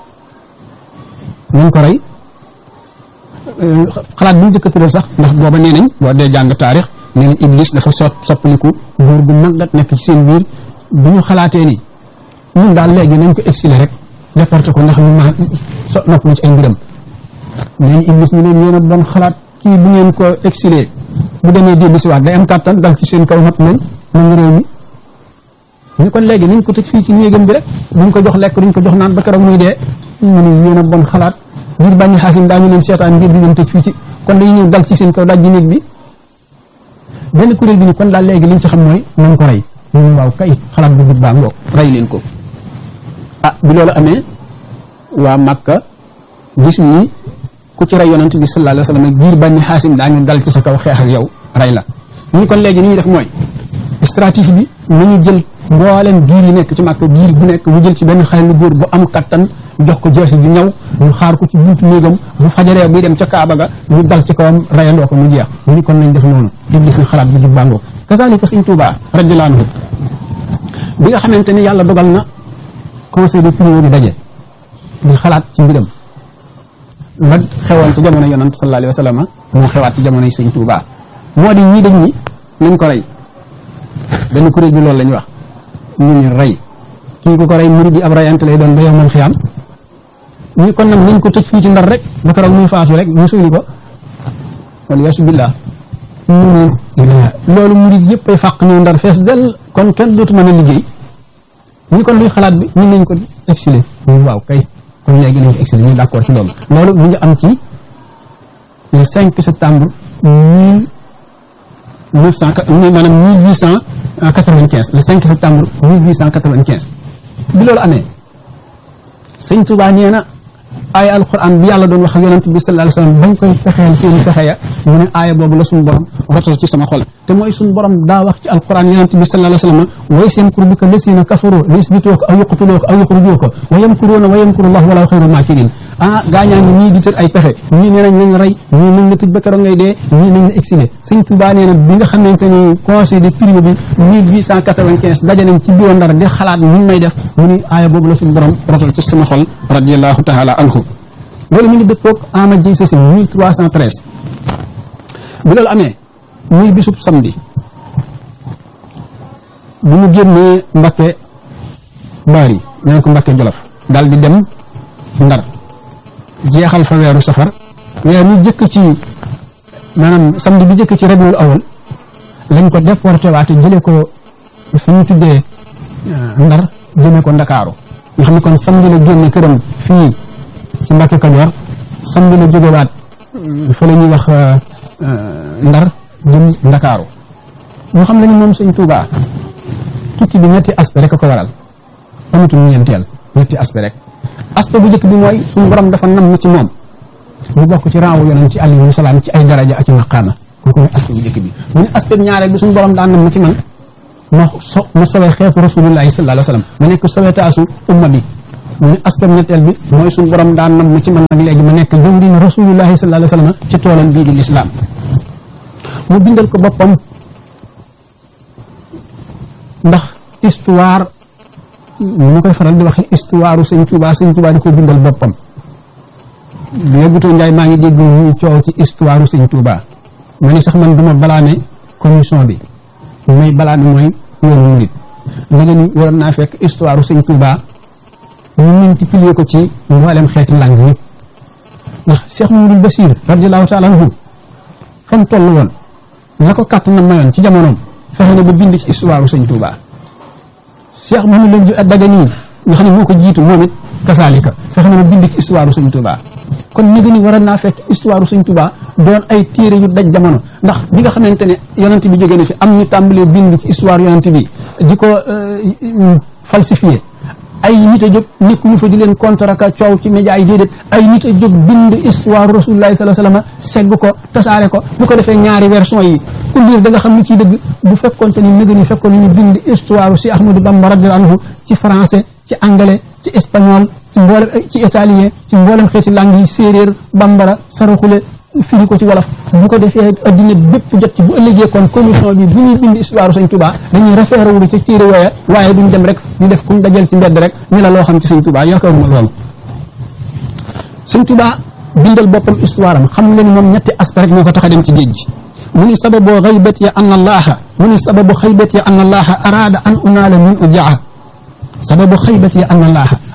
nañ ko rey xalaat bi ñu jëkk tëral sax ndax booba nee nañ boo dee jàng taarix nee nañ Iblis dafa soppaliku góor gu màggat nekk ci seen biir bu ñu xalaatee ni ñun daal léegi nañ ko exilé rek déporté ko ndax ñu ma nopp lu ci ay mbiram nee Iblis ñu leen yéen a bon xalaat kii bu ngeen ko exilé bu demee dellu si waat day am kàttan dal ci seen kaw not leen nangu réew mi ñu kon léegi niñ ko tëj fii ci néegam bi rek duñ ko jox lekk duñ ko jox naan ba keroog muy dee mu ne yéen a bon xalaat ngir Bani Haasim daañu leen seetaan ngir di leen tëj fii ci kon dañuy ñëw dal ci seen kaw daj ji néeg bi benn kuréel bi ni kon daal léegi liñ ci xam mooy nañ ko rey ñu waaw kay xalaat bu jub baa ngoog rey leen ko bi loolu amee waa Makka gis ni ku ci rey yonent bi sallallahu alayhi wa sallam giir Bani Haasim daañu dal ci sa kaw xeex ak yow rey la ñu kon léegi ni ñuy def mooy stratégie bi nañu jël mboolem giir yi nekk ci Makka giir bu nekk ñu jël ci benn xale lu góor bu am kattan jox ko jeexi ju ñaw ñu xaar ko ci buntu néegam bu fajaree buy dem ca Kaaba ga ñu dal ci kawam reyandoo ko mu jeex ñu ni kon nañ def noonu di gis na xalaat bu jub bàngoo kazalika Sëñ Tuubaa radiyallaahu anhu bi nga xamante ni yàlla dogal na conseil de privé bi daje di xalaat ci mbiram la xewoon ci jamono yonent sallallahu alayhi wa sallam moo xewaat ci jamono yi Sëñ Tuubaa moo di ñii dañ ñi nañ ko rey benn kuréel bi loolu lañ wax ñu ni rey kii ku ko rey murid yi ab rayante lay doon ba yow man xiyaam ñu kon nag nañ ko tëj fii ci Ndar rek ba keroog muy faatu rek ñu suuli ko wala yaasu billah mu ne loolu murid yëpp ay fàq ñëw Ndar fees del kon kenn dootu mën a liggéey ñu kon luy xalaat bi ñun nañ ko exilé ñu waaw kay kon léegi nañ ko exilé ñu d'accord ci loolu loolu mu ngi am ci le 5 septembre 1895 le 5 septembre 1895 bi loolu amee Sëñ Tuubaa nee na aaya alquran bi yàlla doon wax ak yonent bi sallallahu alayhi wa sallam bañ koy fexeel seeni fexe ya mu ne aaya boobu la suñu borom rotal ci sama xol te mooy suñu borom daa wax ci alquran yonent bi sallallahu alayhi wa sallam wa yamkuru bika llazina kafaru li yusbituuka aw yaqtuluuka aw yuxrijuuka wa yamkuruuna wa yamkuru llahu wallahu xayrul maakirin gaañaa ngi ñii di tër ay pexe ñii nee nañ nañ rey ñii nañ la tëj ba keroog ngay dee ñii nañ la exilé Sëñ Tuubaa nee na bi nga xamante ni conseil de privé bi 1895 daje nañ ci bureau Ndar di xalaat ñu may def mu ni aaya boobu la suñu borom rotal ci sama xol radiyallahu taala anhu loolu mi ngi dëppoog ama ji sasi 1313 bi loolu amee muy bisub samedi bu mu génnee Mbakke Baari ñaan ko Mbakke Jolof daal di dem Ndar jeexal fa weeru safar weer ñu jëkk ci maanaam samedi bi jëkk ci Rabiul Awal lañ ko déporté waate jëlee ko fi ñu tuddee Ndar jëmee ko Ndakaaru nga xam ne kon samedi la génne këram fii ci Mbàkke Kajoor samedi la jógewaat fa la ñuy wax Ndar jëm Ndakaaru ñoo xam ne ni moom Sëñ Tuubaa tukki bi ñetti aspect rek a ko waral amatul ñeenteel ñetti aspect rek aspect bu njëkk bi mooy suñu borom dafa nam ci moom mu bokk ci raawu yonent ci alayhi salaam ci ay daraja ak i maqaama kooku mooy aspect bu njëkk bi mu ne aspect ñaareel bi suñu borom daan nam ci man ma sowee xeetu rasulullahi sallallahu alayhi wa sallam ma nekk sowetaasu umma bi mu ne aspect ñetteel bi mooy suñu borom daan nam ci man nag léegi ma nekk jëwriñ rasulullahi sallallahu alayhi wa sallam ci toolam bii di lislaam mu bindal ko boppam ndax histoire mu koy faral di wax histoire Sëñ Tuubaa di ko bindal boppam yóbbutoo Njaay maa ngi dégg ñuy coow ci histoire Sëñ Tuubaa ma ni sax man duma balaame commission bi ñu may balaame mooy yoonu murit ma nga ni waroon naa fekk histoire Sëñ Tuubaa ñu multiplier ko ci mboolem xeeti langue yëpp ndax Cheikh Mamadou Bassir radiyallahu taala anhu fa mu toll woon la ko kàtt na mayoon ci jamonoom fexe na ba bind ci histoire Sëñ Tuubaa Cheikh Mamadou Dagana nga xam ne moo ko jiitu moom it kasaalika fexe na ba bind ci histoire Sëñ Tuubaa kon ñu gën a waroon naa fekk histoire Sëñ Tuubaa doon ay téere yu daj jamono ndax bi nga xamante ne yonent bi jógee na fi am ñu tàmbalee bind ci histoire yonent bi di ko falsifié ay nit a jóg nekkuñu fa di leen contre ak coow ci média yi déedéet ay nit a jóg bind histoire rasulullahi sallallahu alayhi wasallam segg ko tasaare ko bu ko defee ñaari version yi ku liir da nga xam ni ciy dëgg bu fekkoonte ni nëga ni fekkoon ni ñu bind histoire si Ahmadou Bamba radiyallahu anhu ci français ci anglais ci espagnol ci mboolem ci italien ci mboolem xeeti langue yi séeréer bambara saraxule firi ko ci wolof bu ko defee addina bépp jot ci bu ëllëgee kon commission bi bu ñuy bind histoire Sëñ Tuubaa dañuy référé wu ci téere yooya waaye duñ dem rek di def kuñ dajal ci mbedd rek ñu la loo xam ci Sëñ Tuubaa yaakaaruma loolu Sëñ Tuubaa bindal boppam histoire am xam leen moom ñetti aspect rek moo ko tax a dem ci géej gi mu ni sababu xaybati an allaha mu ni sababu xaybati an allaha araada an unaala min ujaa sababu xaybati an allaha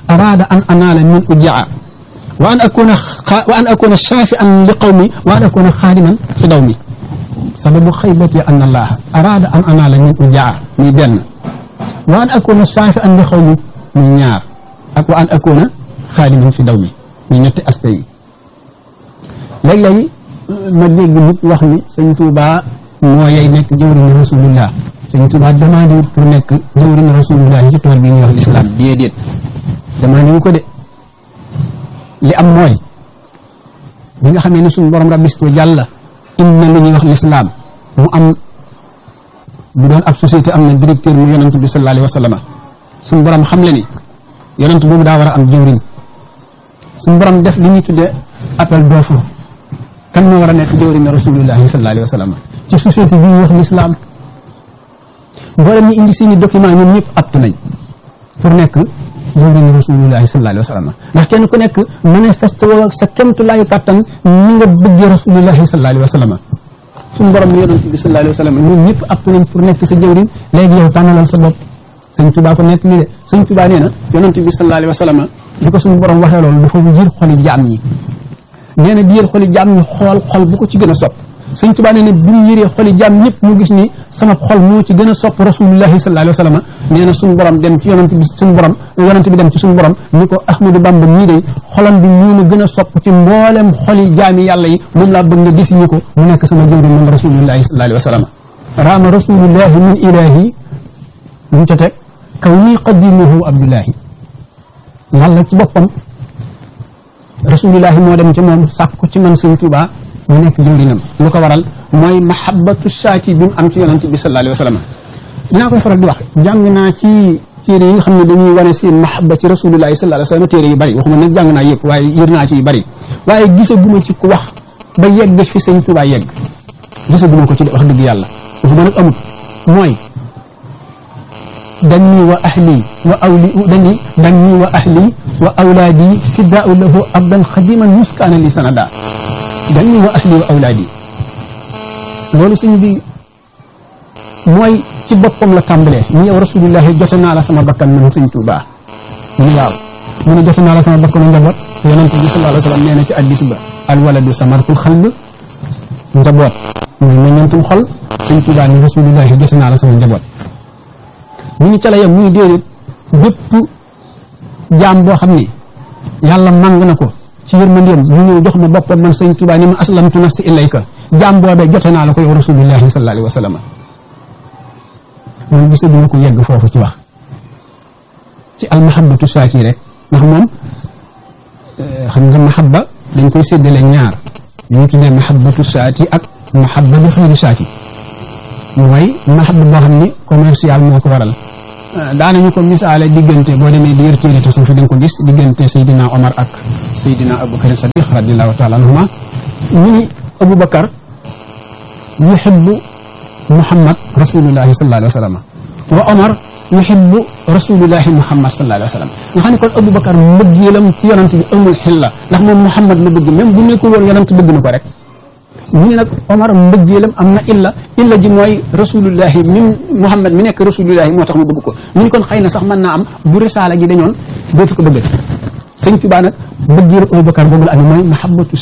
araada an anaala min ujaa wa an akuna shaafian li qawmi wa an akuna xaadiman fi dawmi sababu xaybati an allaha araada an anaala min ujaa muy benn wa an akuna shaafian li qawmi muy ñaar ak wa an akuna xaadiman fi dawmi muy ñetti aspect yi léeg-léegi ma dégg nit wax ni sëñ Tuubaa moo yey nekk jëwriñu rasulullah sëñ Tuubaa demandé wut pour nekk jëwriñu rasulullah ci tool bi ñuy wax lislaam déedéet demandé wu ko de li am mooy bi nga xamee ne suñu borom rabbi wa jàlla inna lu ñuy wax lislaam mu am bu doon ab société am na directeur mu yonent bi sallallahu alayhi wa sallam suñu borom xam le ni yonent boobu daa war a am jëwriñ suñu borom def li ñuy tuddee appel d'offre kan moo war a nekk jëwriñu rasulullahi sallallahu alayhi wa sallam ci société bi ñuy wax lislaam mboolem ñu indi seeni document ñoom ñëpp apte nañ pour nekk jëwriñu rasulullahi sallallahu alayhi wa sallam ndax kenn ku nekk manifesté woo sa kemtulaayu kàttan ni nga bëggee rasulullahi sallallahu alayhi wa sallam suñu borom ni yonent bi sallallahu alayhi wa sallam ñoom ñëpp apte nañ pour nekk sa jëwriñ léegi yow tànnalal sa bopp sëñ Tuubaa ko nekk lii de sëñ Tuubaa nee na yonent bi sallallahu alayhi wa sallam bi ko suñu borom waxee loolu dafa jër xoli jaam ñi nee na di yër xoli jaam ñi xool xol bu ko ci gën a sopp sëñ Tuubaa nee na bi ñu yëree xoli jaam ñëpp mu gis ni sama xol moo ci gën a sopp rasulullahi sallallahu alayhi wa sallam nee na suñu borom dem ci yonent bi dem ci suñu borom ni ko Ahmadou Bamba ñii de xolam bi ñu ma gën a sopp ci mboolem xoli jaami yàlla yi moom laa bëgg nga désigné ko mu nekk sama jëwriñ moom rasulullahi sallallahu alayhi wa sallam raama rasulullahi min ilahi lu mu ca teg kaw nii qadimuhu abdullahi yàlla ci boppam rasulullahi moo dem ci moom sàkku ci man sëñ Tuubaa mu nekk jëwriñam lu ko waral mooy mahabbatu shaati bi mu am ci yonent bi sallallahu alayhi wa sallam dinaa koy faral di wax jàng naa ci téere yi nga xam ne dañuy wane seen mahabba ci rasulullahi sallallahu alayhi wa sallam téere yu bari waxuma nag jàng naa yëpp waaye yër naa ci yu bari waaye gisaguma ci ku wax ba yegg fi sëñ Tuubaa yegg gisaguma ko ci wax dëgg yàlla waxuma nag amut mooy danni wa ahli wa awli danni wa ahli wa awlaadi fiddaau lahu abdan xadiman muskaana li sanada danni wa ahli wa awlaadi loolu sëñ bi mooy ci boppam la tàmbalee ni yow rasulullahi jote naa la sama bakkan man sëñ Tuubaa mu waaw mu ne jote naa la sama bakkanu njaboot yonent bi sallallahu alayhi wa sallam nee na ci hadiis ba al waladu samartul xalb njaboot mooy meññantum xol sëñ Tuubaa ni rasulullahi jote naa la sama njaboot mu ngi ca la yam mu ngi déedéet bépp jaam boo xam ni yàlla màng na ko ci yërmandeem mu ñëw jox ma boppam man sëñ Tuubaa ni ma aslamtu nafsi ilayka jaam boobee jote naa la ko yow rasulullahi sallallahu alayhi wa sallam man gisa dina ko yegg foofu ci wax ci almahabatu saati rek ndax moom xam nga mahabba dañ koy séddale ñaar ñu tuddee mahabatu saati ak mahabba bi xëyri saati mooy mahabba boo xam ni commercial moo ko waral daanañu ko misaale diggante boo demee di yër téere tasawuf fi da nga ko gis diggante Seydina Omar ak Seydina Aboubacar Sadiq radiallahu taala anhuma ñu ni Aboubacar yuhibbu Muhammad rasulullahi sallallahu alayhi wa sallam wa Omar yuhibbu rasulullahi Muhammad sallallahu alayhi wa sallam nga xam ne kon Aboubacar mbëggeelam ci yonant bi amul xilla ndax moom Muhammad la bëgg même bu nekkul woon yonant bëgg na ko rek mu ne nag Omar mbëggeelam am na illa ji mooy rasulullahi min Muhammad mi nekk rasulullahi moo tax mu bëgg ko ñu ni kon xëy na sax mën naa am bu risaala gi dañoon dootu ko bëggati sëñ Tuubaa nag mbëggeelam Aboubacar boobu la amee mooy mahabbatu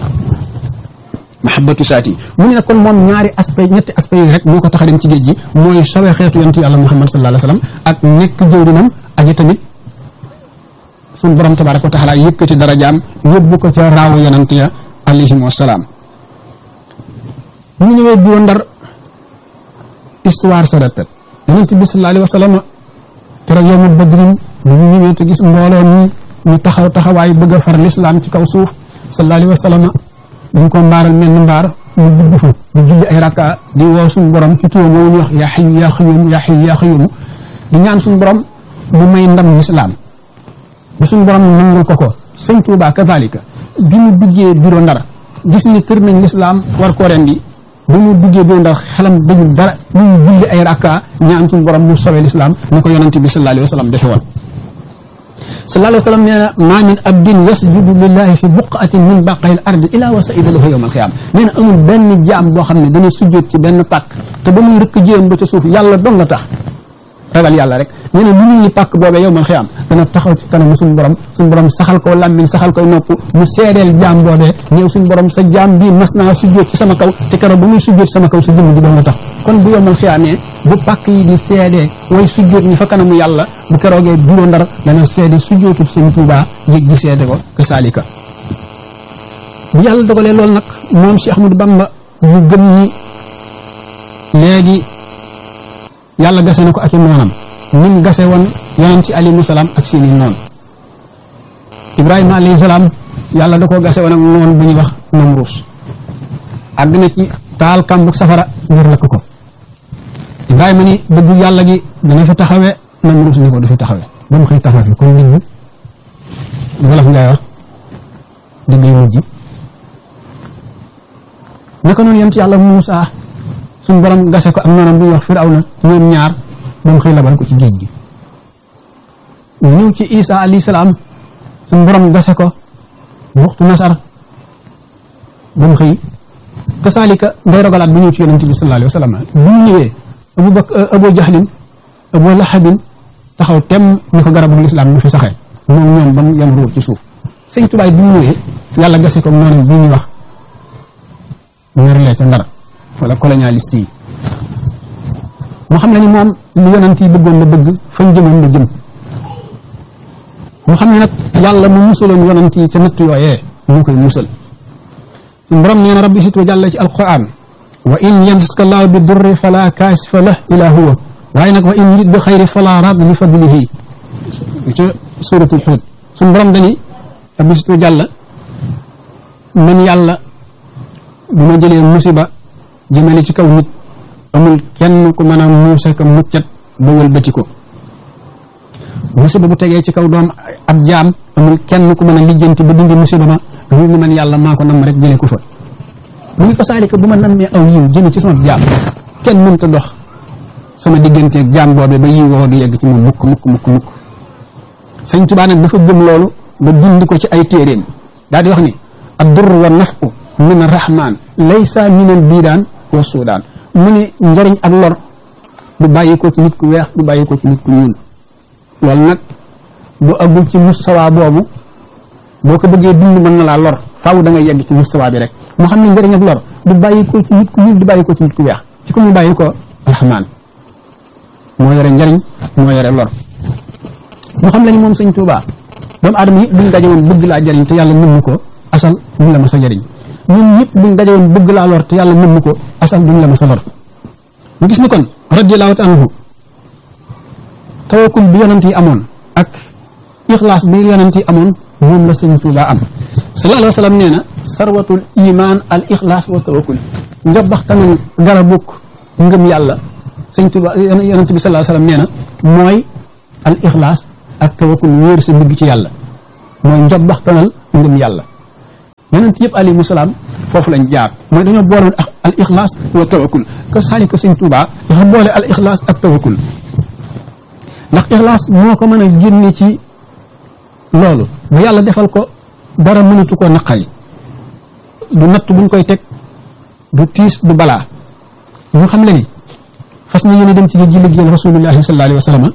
saati mu ne nag kon moom ñetti aspect yi rek moo ko tax a dem ci géej gi mooy sowe xeetu yonent yàlla Muhammad sallallahu alayhi wa sallam ak nekk jëwrinam aji tamit suñu borom tabaaraka wa taala yëkkati darajaam yóbbu ko ca raawu yonent ya alayhim wasalaam bu ñu ñëwee bureau Ndar histoire se répète yonent bi sallallahu alayhi wa sallam keroog yawmu badrin bu ñu ñëwee te gis mbooloo mi ñu taxawaay bëgg a far lislaam ci kaw suuf sallallahu alayhi wa sallam dañ ko mbaaral menn mbaar mu dugg fa di julli ay rakka di woo suñu borom ci turam moo ñu wax yaa xayu yaa xayuum yaa xayu yaa xayuum di ñaan suñu borom mu may ndam lislaam ba suñu borom nangul ko sëñ Tuubaa kazalika bi mu duggee bureau Ndar gis ni tër nañ lislaam war koo rendi ba mu duggee bureau Ndar xelam dañu dara lu mu julli ay rakka ñaan suñu borom mu sowe lislaam ni ko yonante bi sallallahu alayhi wa sallam defe woon sallallahu alayhi wa sallam nee na maa min abdin yasjudu lillahi fi buqatin min baqayil ardi ila wa saida lahu yawmal qiyaam nee na amul benn jaam boo xam ne dana sujjóot ci benn pàkk te ba muy rëkk jéem ba ca suuf yàlla dong nga tax ragal yàlla rek nee na lu ni pàkk boobee yow mal xiyaam dana taxaw ci kanamu suñu borom saxal ko làmmiñ saxal koy nopp mu seedeel jaam boobee néew suñu borom sa jaam bii mas naa sujjóot ci sama kaw te keroog ba muy sujjóot ci sama kaw sa jëmm ji doon nga tax kon bu yow mal xiyaamee bu pàkk yi di seedee way sujjóot ñi fa kanamu yàlla bu keroogee bureau Ndar dana seede sujjóotub Sëñ Tuubaa yëg ji seede ko ka saalika bu yàlla dogalee loolu nag moom Cheikh Ahmadou Bamba mu gëm ni léegi yàlla gase na ko ak i noonam nim gase woon yonent ci alayhi salaam ak seeni noon Ibrahima alayhi salaam yàlla da koo gase woon ak noon bu ñuy wax Namruus àgg na ci taal kàmbug safara ngir lakk ko Ibrahima ni dëggu yàlla gi dana fi taxawee Namruus ni ko du fi taxawee ba mu xëy taxaw fi comme diggu wolof ngay wax digg yu mujj naka noonu yonent yàlla Muusaa suñ borom gase ko ak noonam bu ñuy wax Firawna ñoom ñaar ba mu xëy labal ko ci géej gi ñu ñëw ci Isa alayhi salaam suñ borom gase ko waxtu nasar ba mu xëy kasaalika ngay rogalaat bu ñëw ci yonent bi sallallahu alayhi wa sallam bu ñu ñëwee Abu Jahlin Abu Lahabin taxaw tem ni ko garabu lislaam du fi saxee moom ñoom ba mu yem ruur ci suuf Sëñ Tuubaa bu ñu ñëwee yàlla gase ko noonu bu ñuy wax ñërlee ca Ndar wala colonialiste yi mu xam ne ni moom li yonent yi bëggoon la bëgg fañ jëmoon la jëm mu xam ne nag yàlla mu musaloon yonent yi ca natt yooyee mu koy musal suñu borom nee na rabbi sit wa jàlla ci alquran wa in yamsaska llaahu bi durri fala kaashifa lahu illa huwa waaye nag wa in yurid bi xayri fala raadda li fadlihi ca suratul Huud suñu borom dani rabbi sit wa jàlla man yàlla bu ma jëlee musiba jëmale ci kaw nit amul kenn ku mën a muusa ka muccat ba wëlbati ko musiba bu tegee ci kaw doom ab jaam amul kenn ku mën a lijjanti ba dindi musiba ma lu ni man yàlla maa ko nam rek jëlee ko fa mu ni ko saalika bu ma nammee aw yiw jëme ci sama jaam kenn mënta dox sama digganteeg jaam boobee ba yiw waroo di yegg ci moom mukk Sëñ Tuubaa nag dafa gëm loolu ba dindi ko ci ay téeréem daal di wax ni ad-durr wa naf'u min ar-rahman laysa min al-bidaan wa suudaan mu ni njariñ ak lor du bàyyi ko ci nit ku weex du bàyyi ko ci nit ku ñuul loolu nag bu agul ci mustawa boobu boo ko bëggee dund mën na laa lor faaw da nga yegg ci mustawa bi rek mu xam ne njariñ ak lor du bàyyi ko ci nit ku ñuul du bàyyi ko ci nit ku weex ci ko mu bàyyi ko rahman moo yore njariñ moo yore lor mu xam la ni moom Sëñ Tuubaa doomu aadama yëpp buñ daje woon bëgg laa jariñ te yàlla nëmm ko asal duñ la ma sa jariñ ñun ñëpp buñ daje woon bëgg laa lor te yàlla nëmm ko asal duñ la ma sa lor mu gis ni kon radiyallaahu anhu tawakkul bi yonent yi amoon ak ixlaas bi yonent yi amoon moom la Sëñ Tuubaa am sallallaahu alayhi wa sallam nee na sarwatul iman al ixlaas wa tawakkul njobaxtanal garabuk ngëm yàlla Sëñ Tuubaa yonent bi sallallaahu alayhi wa sallam nee na mooy al ixlaas ak tawakkul wéeru sa digg ci yàlla mooy njobaxtanal ngëm yàlla yonent yëpp alayhimu salaam foofu lañ jaar mooy dañoo boole al ixlaas wa tawakkul que saalika Sëñ Tuubaa dafa boole al ixlaas ak tawakkul ndax ixlaas moo ko mën a génne ci loolu ba yàlla defal ko dara mënatu koo naqari du natt buñ koy teg du tiis du balaa ñu xam le ni fas na yéene dem ci géej gi liggéeyal rasulullahi sallallahu alayhi wa sallam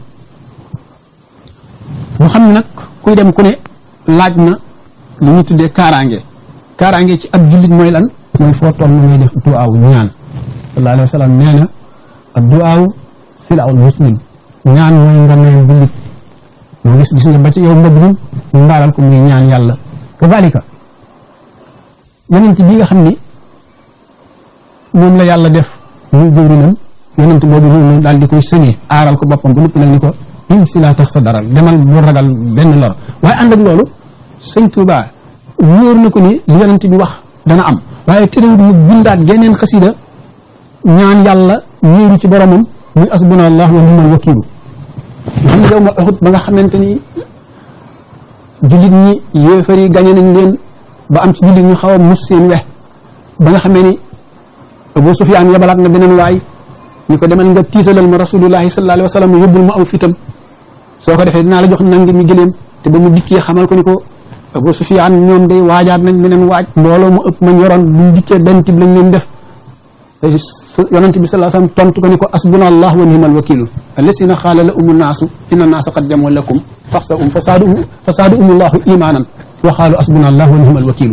ñu xam ne nag kuy dem ku ne laaj na li ñu tuddee kaaraange ci ab jullit mooy lan mooy foo toll na ngay def duwaaw ñaan sallallahu alayhi wa sallam nee na ak duwaaw silaawul muslim ñaan mooy nga neen jullit moo gis nga ba ci yow mbëgg ñu mbaaral ko muy ñaan yàlla kazalika yonent bi nga xam ni moom la yàlla def muy jëwrinam yonent boobu noonu daal di koy sëñee aaral ko boppam ba noppi nag ni ko in si laa tax sa daral demal bu ragal benn lor waaye ànd ak loolu Sëñ Tuubaa wóor na ko ni li yonent bi wax dana am waaye terewul mu bindaat geneen xasida ñaan yàlla wéeru ci boromam muy asbunallahu wa ni'mal wakiilu xam yow ma Uhud ba nga xamante ni jullit ñi yéefar yi gañe nañ leen ba am ci jullit ñu xaw a mus seen wex ba nga xamee ni Abu Sufyaan yabalaat na beneen waay ni ko demal nga tiisalal ma rasulullahi sallallahu alayhi wa sallam yóbbul ma aw fitam soo ko defee dinaa la jox nangi mi gëléem te ba mu dikkee xamal ko ni ko Abu Sufyaan ñoom day waajaat nañ meneen waaj mbooloo mu ëpp ma ñoroon buñ dikkee benn tib lañ leen def te yonent bi sallallahu alayhi wasallam tontu ko ni ko asbuna allah wa ni'mal wakilu allasina xaala la umu naasu inna naasa qad jamoo lakum faxsahum fasaadahum allahu imaanan wa xaalu asbuna allah wa ni'mal wakilu.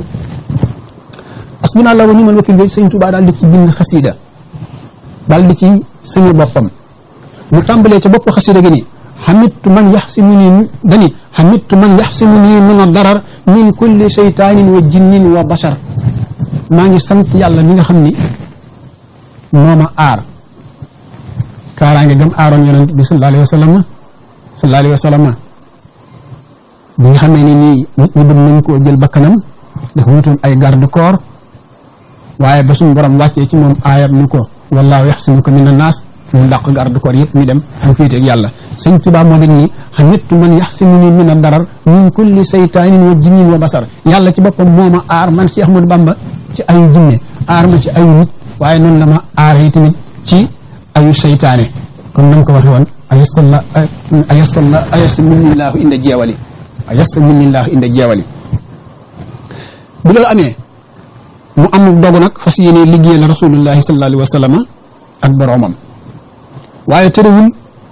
asbuna allah wa ni'mal wakilu yooyu sëñ Tuubaa daal di ci bind xasiida daal di ci sëñu boppam mu tàmbalee ca bopp xasiida gi ni xamittu man yaxsimuni dani xamittu man yaxsimuni min ad-darar min kulli shaytaanin wa jinnin wa bashar. maa ngi sant yàlla mi nga xam ni moo ma aar kaaraange gam aaroon yonent bi sallallahu alayhi wa sallam bi nga xamee ne nii nit ñi bëgg nañ koo jël bakkanam dafa wutoon ay garde corps waaye ba suñu borom wàccee ci moom aayam ni ko wallaahu yaxsimuka mina naas mu dàq garde corps yëpp mi dem mu féeteeg yàlla. sëñ Tuubaa moo ngi nii xamittu man yaxsimuni mina darar min kulli saytaanin wa jinnin wa basar. yàlla ci boppam moo ma aar man Cheikh Ahmadou Bamba ci ayu jinne aar ma ci ayu nit waaye noonu la ma aar yi tamit ci ayu seytaane comme nam ko waxee woon ayastaminillahu inda jeewali bu loolu amee mu am dogu nag fas yéene liggéeyal rasulullahi sallallahu alayhi wa sallam ak boroomam waaye tërëwul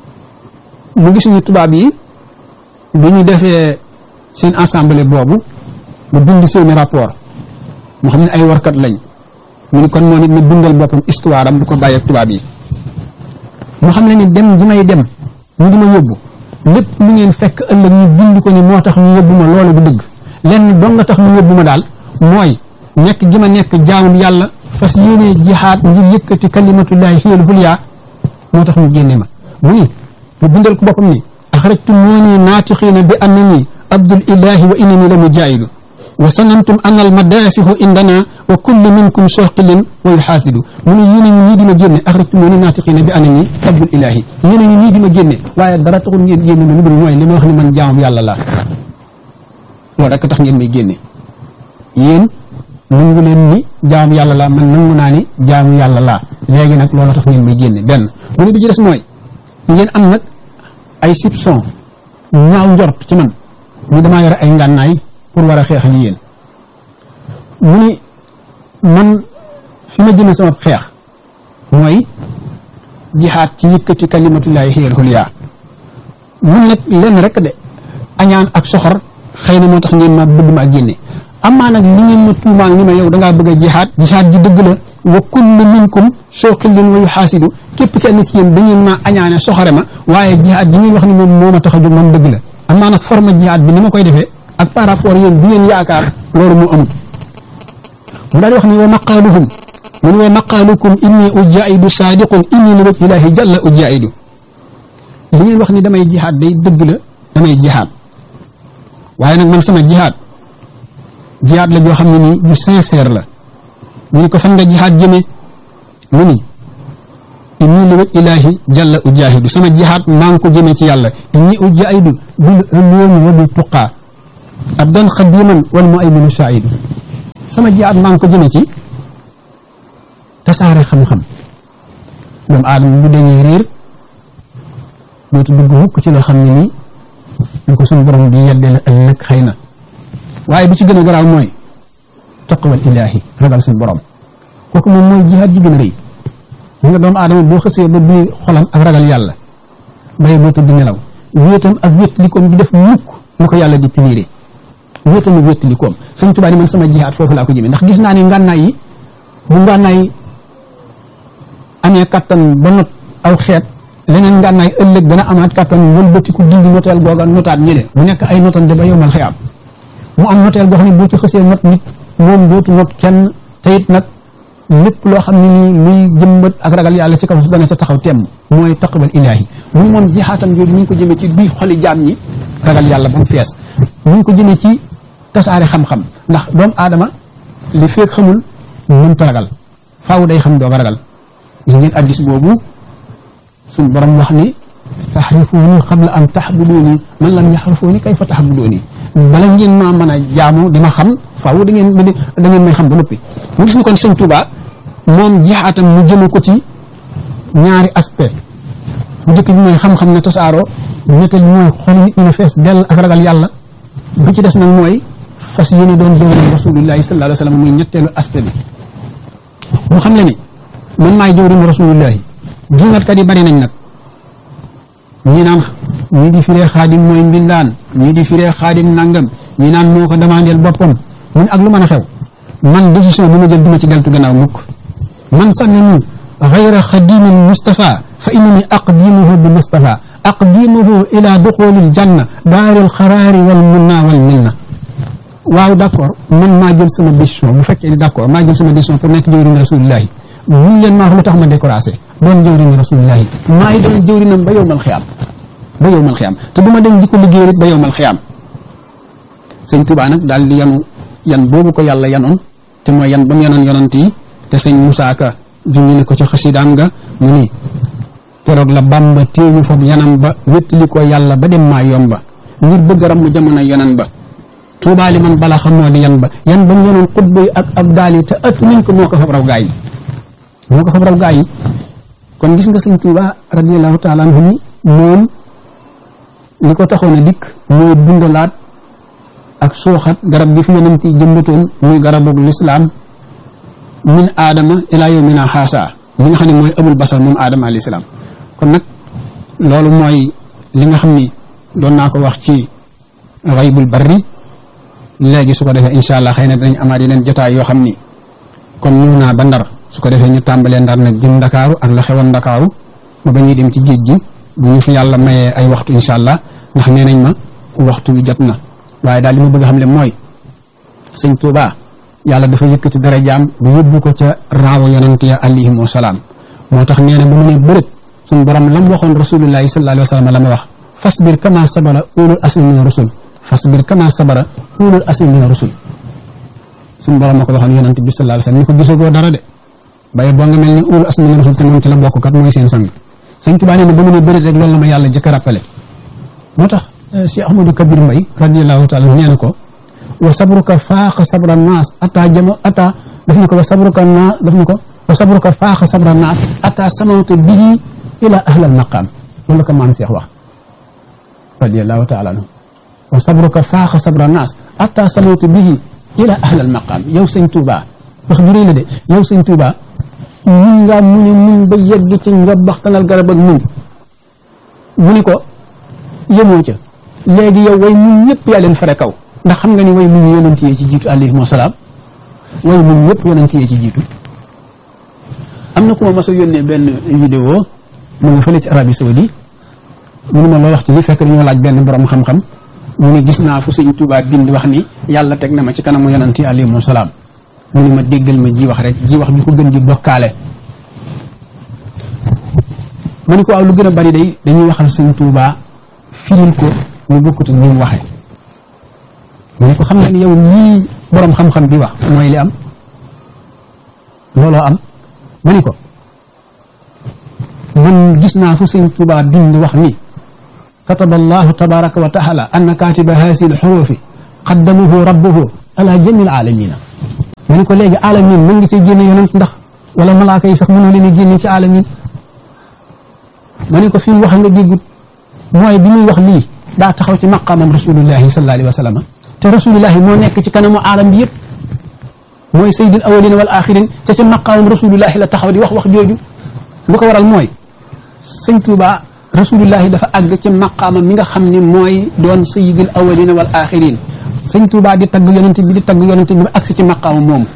mu gis ñu tubaab yi bu ñu defee seen assemblée boobu mu bind seeni rapport mu xam ne ay warkat lañ mu ni kon moo nit na dundal boppam histoire am du ko bàyyi ak tubaab yi mu xam ne ni dem ji may dem ñu di ma yóbbu lépp lu ngeen fekk ëllëg ñu bind ko ni moo tax ñu yóbbu ma loolu bu dëgg lenn dong nga tax ñu yóbbu ma daal mooy nekk gi ma nekk jaamum yàlla fas yéenee jihaad ngir yëkkati kalimatullahi hiyal hulya moo tax mu génne ma mu ni mu bindal ko boppam ni axrajtumuuni naatixiina bi annani abdul ilahi wa innani la mujaahidu wa sanantum an al madaafihu indana wa kullu minkum soqilin wa yuxaasidu mu ne yéen a ngi nii di ma génne axrajtumuuni naatiqiina bi annani abdul ilaahi yéen a ngi nii di ma génne waaye dara taxul ngeen génne ma lu dul mooy li ma wax ni man jaamu yàlla laa loolu rek tax ngeen may génne yéen nangu leen ni jaamu yàlla laa man nangu naa ni jaamu yàlla laa léegi nag loolu tax ngeen may génne benn mu ne bi ci des mooy ngeen am nag ay soupçon ñaaw njort ci man ni damaa yore ay ngànnaay pour war a xeex li yéen mu ni man fi ma jëme sama xeex mooy jihaad ci yëkkati kalimatullahi hiyal hulya mun nag lenn rek de añaan ak soxor xëy na moo tax ngeen ma bëgg ma génne amaa nag li ngeen ma tuumaal ni ma yow dangaa bëgg a jihaad ji dëgg la wa kullu minkum soqilin wa yuxaasidu képp kenn ci yéen da ngeen maa añaane soxore ma waaye jihaad bi ngeen wax ni moom moo ma tax a jóg moom dëgg la amaa nag forme jihaad bi ni ma koy defee ak par rapport yéen bu ngeen yaakaar loolu moo amut mu daal di wax ni wa maqaaluhum mu ni wa maqaalukum inni ujaidu saadiqun inni li wajhi ilaahi jalla ujaidu li ngeen wax ni damay jihaad day dëgg la damay jihaad waaye nag man sama jihaad la joo xam ne nii ju sincère la ñu ni ko fan nga jihaad jëme mu ni inni li wajhi ilaahi jalla ujaahidu sama jihaad maa ngi ko jëmee ci yàlla inni ujaidu bil ulumi wa bil tuqaa abdan xadiman wal mu'minu shaahidu sama jihaad maa ngi ko jëmee ci tasaare xam-xam doomu aadama bu dañuy réer dootu dugg mukk ci loo xam ne nii ñu ko suñu borom di yedde la ëllëg xëy na waaye bi ci gën a garaaw mooy taqwal ilaahi ragal suñu borom kooku moom mooy jihaad ji gën a rëy ñi nga doomu aadama boo xësee ba biir xolam ak ragal yàlla baye boo tëdd nelaw wéetam ak wéttalikoom di def mukk lu ko yàlla di piliré wéetam ak wéttalikoom Sëñ Tuubaa ni man sama jihaad foofu laa ko jëmee ndax gis naa ni ngànnaay yi bu ngànnaay amee kattan ba not aw xeet leneen ngànnaay ëllëg dana amaat kattan wëlbatiku dindi noteel googa notaat ñële mu nekk ay notante ba yowmal xiyaam mu am noteel boo xam ne boo ci xësee not nit moom dootu not kenn te it nag lépp loo xam ne nii luy jëmbat ak ragal yàlla ci kaw su dana ca taxaw temm mooy taqwal ilaahi mu moom jihaatam jooju ñu ngi ko jëmee ci biir xoli jaam ñi ragal yàlla ba mu fees ñu ngi ko jëmee ci tasaare xam-xam ndax doomu aadama li feek xamul mënta ragal faaw day xam doog a ragal gis ngeen addis boobu suñ borom wax ni taxrifuuni qabla an taxbuduuni man lam yaxrifuuni kayfa taxbuduuni bala ngeen maa mën a jaamu di ma xam faaw da ngeen may xam ba noppi mu gis ni kon Sëñ Tuubaa moom jihaatam mu jëme ko ci ñaari aspect bu njëkk bi mooy xam-xam ne tasaaroo ñetteel bi mooy xol nit ñi ne fees dell ak ragal yàlla bu ci des nag mooy fas yéene doon jëmale rasulullahi sallallahu alayhi wa sallam muy ñetteelu aspect bi mu xam le ni man maay jëwriñu rasulullahi jiŋatkat yi bari nañ nag ñii di firee xaadim mooy mbindaan ñii di firee xaadim nangam ñii naan moo ko demandeel boppam mun ak lu mën a xew man décision bi ma jël duma ci deltu gannaaw mukk man sànni nii xayra xadimin Mustafa fa innani aqdimuhu bi Mustafa aqdimuhu ila duxulil janna daaril xaraari wal munna wal minna. waaw d'accord man maa jël sama décision bu fekkee ni d'accord maa jël sama décision pour nekk jëwriñu rasulillahi mun leen maa wax lu tax ma découragé doon jëwriñu rasulillahi maay doon jëwriñam ba yowmal xiyaam te du ma dañ di ko liggéey rek ba yowmal xiyaam. sëñ Tuubaa nag daal di yan boobu ko yàlla yanoon te mooy yan ba mu yanoon yonant yi te sëñ Musaa Ka junñi ne ko ci xasidaam nga mu ni keroog la Bàmba téeñu fab yanam ba wéttali ko yàlla ba dem maa yomba ngir bëgg a ramm jamono yonan ba Tuubaa li man bala xamoo di yan ba mu yanoon xutba yi ak ab daal yi te ëtt nañ ko moo ko fab raw gaa yi kon gis nga sëñ Tuubaa radiyallahu taala anhu ni moom li ko taxoon a dikk mooy dundalaat ak suuxat garab gi fi yonent yi jëmbatoon muy garabug lislaam min aadama ilaa yawmina haasa mi nga xam ne mooy abul basar moom aadama alayhi salaam. kon nag loolu mooy li nga xam ni doon naa ko wax ci Ghaybul Barri léegi su ko defee incha allah xëy na dinañ amaat yeneen jotaay yoo xam ni kon ñëw naa ba Ndar su ko defee ñu tàmbalee Ndar nag jëm Ndakaaru ak la xewoon Ndakaaru ba ba ñuy dem ci géej gi bu ñu fi yàlla mayee ay waxtu incha allah ndax nee nañ ma waxtu wi jot na. waaye daal li ma bëgg a xam ne mooy sëñ Tuubaa yàlla dafa yëkkati darajaam bu yóbbu ko ca raawu yonent ya alayhim wa salaam moo tax nee na bu mu ne bërët suñu borom lam waxoon rasulullahi sallallahu alayhi wa sallam la ma wax fasbir kama sabara ulul asmi mina rusul fasbir kama sabara ulul asmi mina rusul suñu borom ma ko waxoon yonent bi sallallahu alayhi wa sallam ni ko gisagoo dara de baye boo nga mel ni ulul asmi mina rusul te moom ci la bokk kat mooy seen sang sëñ Tuubaa nee na ba mu ne bërët rek loolu la ma yàlla jëkk a rappelé moo tax Cheikh Ahmadou Kabir Mbay radiyallahu taala nee na ko wa sabruka faaxa sabra naas ata daf ni ko wa sabruka faaxa sabra naas ata samawta bihi ila ahlal maqaam loolu la ko maam Cheikh wax radiyallahu taala anhu wa sabruka faaxa sabra naas ata samawta bihi ila ahlal maqaam yow sëñ Tuubaa wax ju rëy la de yow sëñ Tuubaa mun ngaa muñ ba yegg ci nga baxtanal garab ak muñ mu ni ko yemoo ca léegi yow way muñ ñëpp yaa leen fare kaw ndax xam nga ni way muñ yonent yee ci jiitu alayhim wasalaam way muñ ñëpp yonent yee ci jiitu. am na ku ma mas a yónnee benn vidéo mu ngi fële ci Arabie Saoudi mu ne ma loo wax ci li fekk dañoo laaj benn borom xam-xam mu ne gis naa fu sëñ Tuubaa bind wax ni yàlla teg na ma ci kanamu yonent yi alayhim wasalaam mu ne ma déggal ma ji wax rek ji wax ju ko gën di bokkaale. ma ne ko aw lu gën a bari day dañuy waxal sëñ Tuubaa firil ko mu bokkut ni mu waxee mu ne ko xam nga ni yow lii borom xam-xam bi wax mooy li am looloo am ma ni ko man gis naa fu sëñ Tuubaa bind wax ni kataba allahu tabaraka wa taala anna katiba haasi lxurufi qaddamahu rabbuhu ala jamil alamina ma ni ko léegi alamin mën nga cee génne yonent ndax wala malaaka yi sax mënoo leen a génne ci alamin ma ni ko fi mu wax nga déggut mooy bi muy wax lii daa taxaw ci maqaamam rasulullahi sallallahu alayhi wa sallam te rasulullahi moo nekk ci kanamu aalam bi yëpp mooy sayyidul awwalina wal axirin te ci maqaamam rasulullahi la taxaw di wax jooju lu ko waral mooy sëñ Tuubaa rasulullahi dafa àgg ci maqaamam mi nga xam ni mooy doon sayyidul awwalina wal axirin sëñ Tuubaa di tagg yonent bi ba agsi ci maqaamam moomu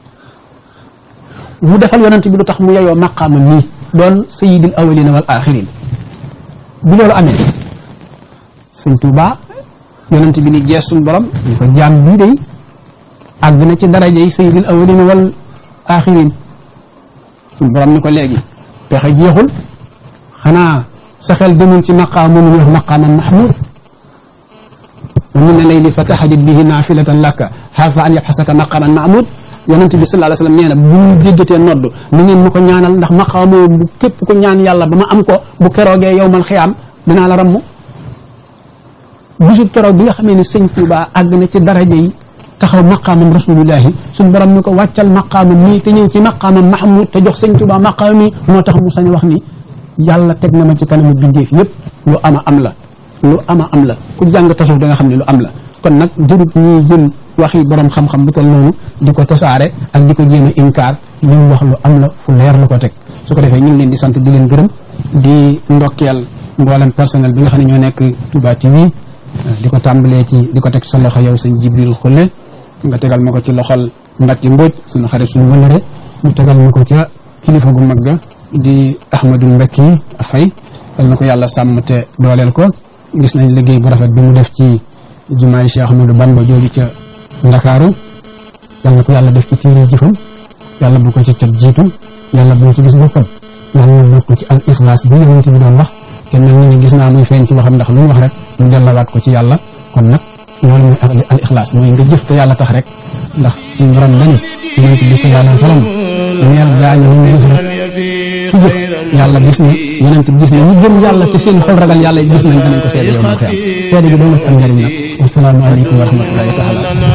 mu defal yonent bi lu tax mu yeyoo maqaamam nii doon sayyidul awwalina wal axirin bi loolu amee sëñ Tuubaa yonent bi ni gees suñ borom ñu ko jaam bii day àgg na ci daraja yi sayyidul awwalina wal axirin suñ borom ni ko léegi pexe jeexul xanaa sa xel demul ci maqaam moomu ñu wax maqaamam mahmud wa mina layli fa tahajjad bihi naafilatan laka xaasa an yabxasaka maqaaman mahmud yonent bi sallallahu alayhi wa sallam nee na bu ñu déggatee nodd ni ngeen ma ko ñaanal ndax maqaam moomu bu képp ko ñaan yàlla ba ma am ko bu keroogee yowmal xiyaam dinaa la ramm bisu keroog bi nga xamee ne sëñ Tuubaa àgg na ci daraja yi taxaw maqaamam rasulullahi suñ borom ni ko wàccal maqaamam nii te ñëw ci maqaamam mahmud te jox sëñ Tuubaa maqaam mi moo tax mu sañ wax ni yàlla teg na ma ci kanamu bindeef yëpp lu ama am la ku jàng tasawuf da nga xam ne lu am la kon nag jërut ñuy jël waxi borom xam-xam bu toll noonu di ko tasaare ak di ko jéem a inkaar li mu wax lu am la fu leer la ko teg. su ko defee ñu ngi leen di sant di leen gërëm di ndokkeel mboolem personnel bi nga xam ne ñoo nekk Touba TV di ko tàmbalee ci di ko teg sa loxo yow sëñ Jibril Xulle nga tegal ma ko ci loxol Mbacke Mbodj suñu xarit suñu wëllëre mu tegal ma ko ca kilifa gu mag ga di Ahmadou Mbacke Faye yal na ko yàlla sàmm te dooleel ko. gis nañ liggéey bu rafet bi mu def ci jumaay Cheikh Ahmadou Bamba jooju ca Ndakaaru yal na ko yàlla def ci téere jëfam yàlla bu ko ci cat jiitu yàlla bu ci gis boppam yàlla na ko ci al ixlaas bi yonent bi doon wax te mel ni gis naa muy feeñ ci waxam ndax lu mu wax rek mu dellawaat ko ci yàlla kon nag loolu mooy al ixlaas mooy nga jëf te yàlla tax rek ndax suñu borom lañu yonent bi sallallahu alayhi wa sallam neel gaañu ñu gis rek ku jëf yàlla gis na yonent bi gis na ñu gëm yàlla te seen xol ragal yàlla gis nañ danañ ko seede yow mu xeam seede bi doon na ci am njëriñ nag wassalaamu aleykum wa rahmatullahi taala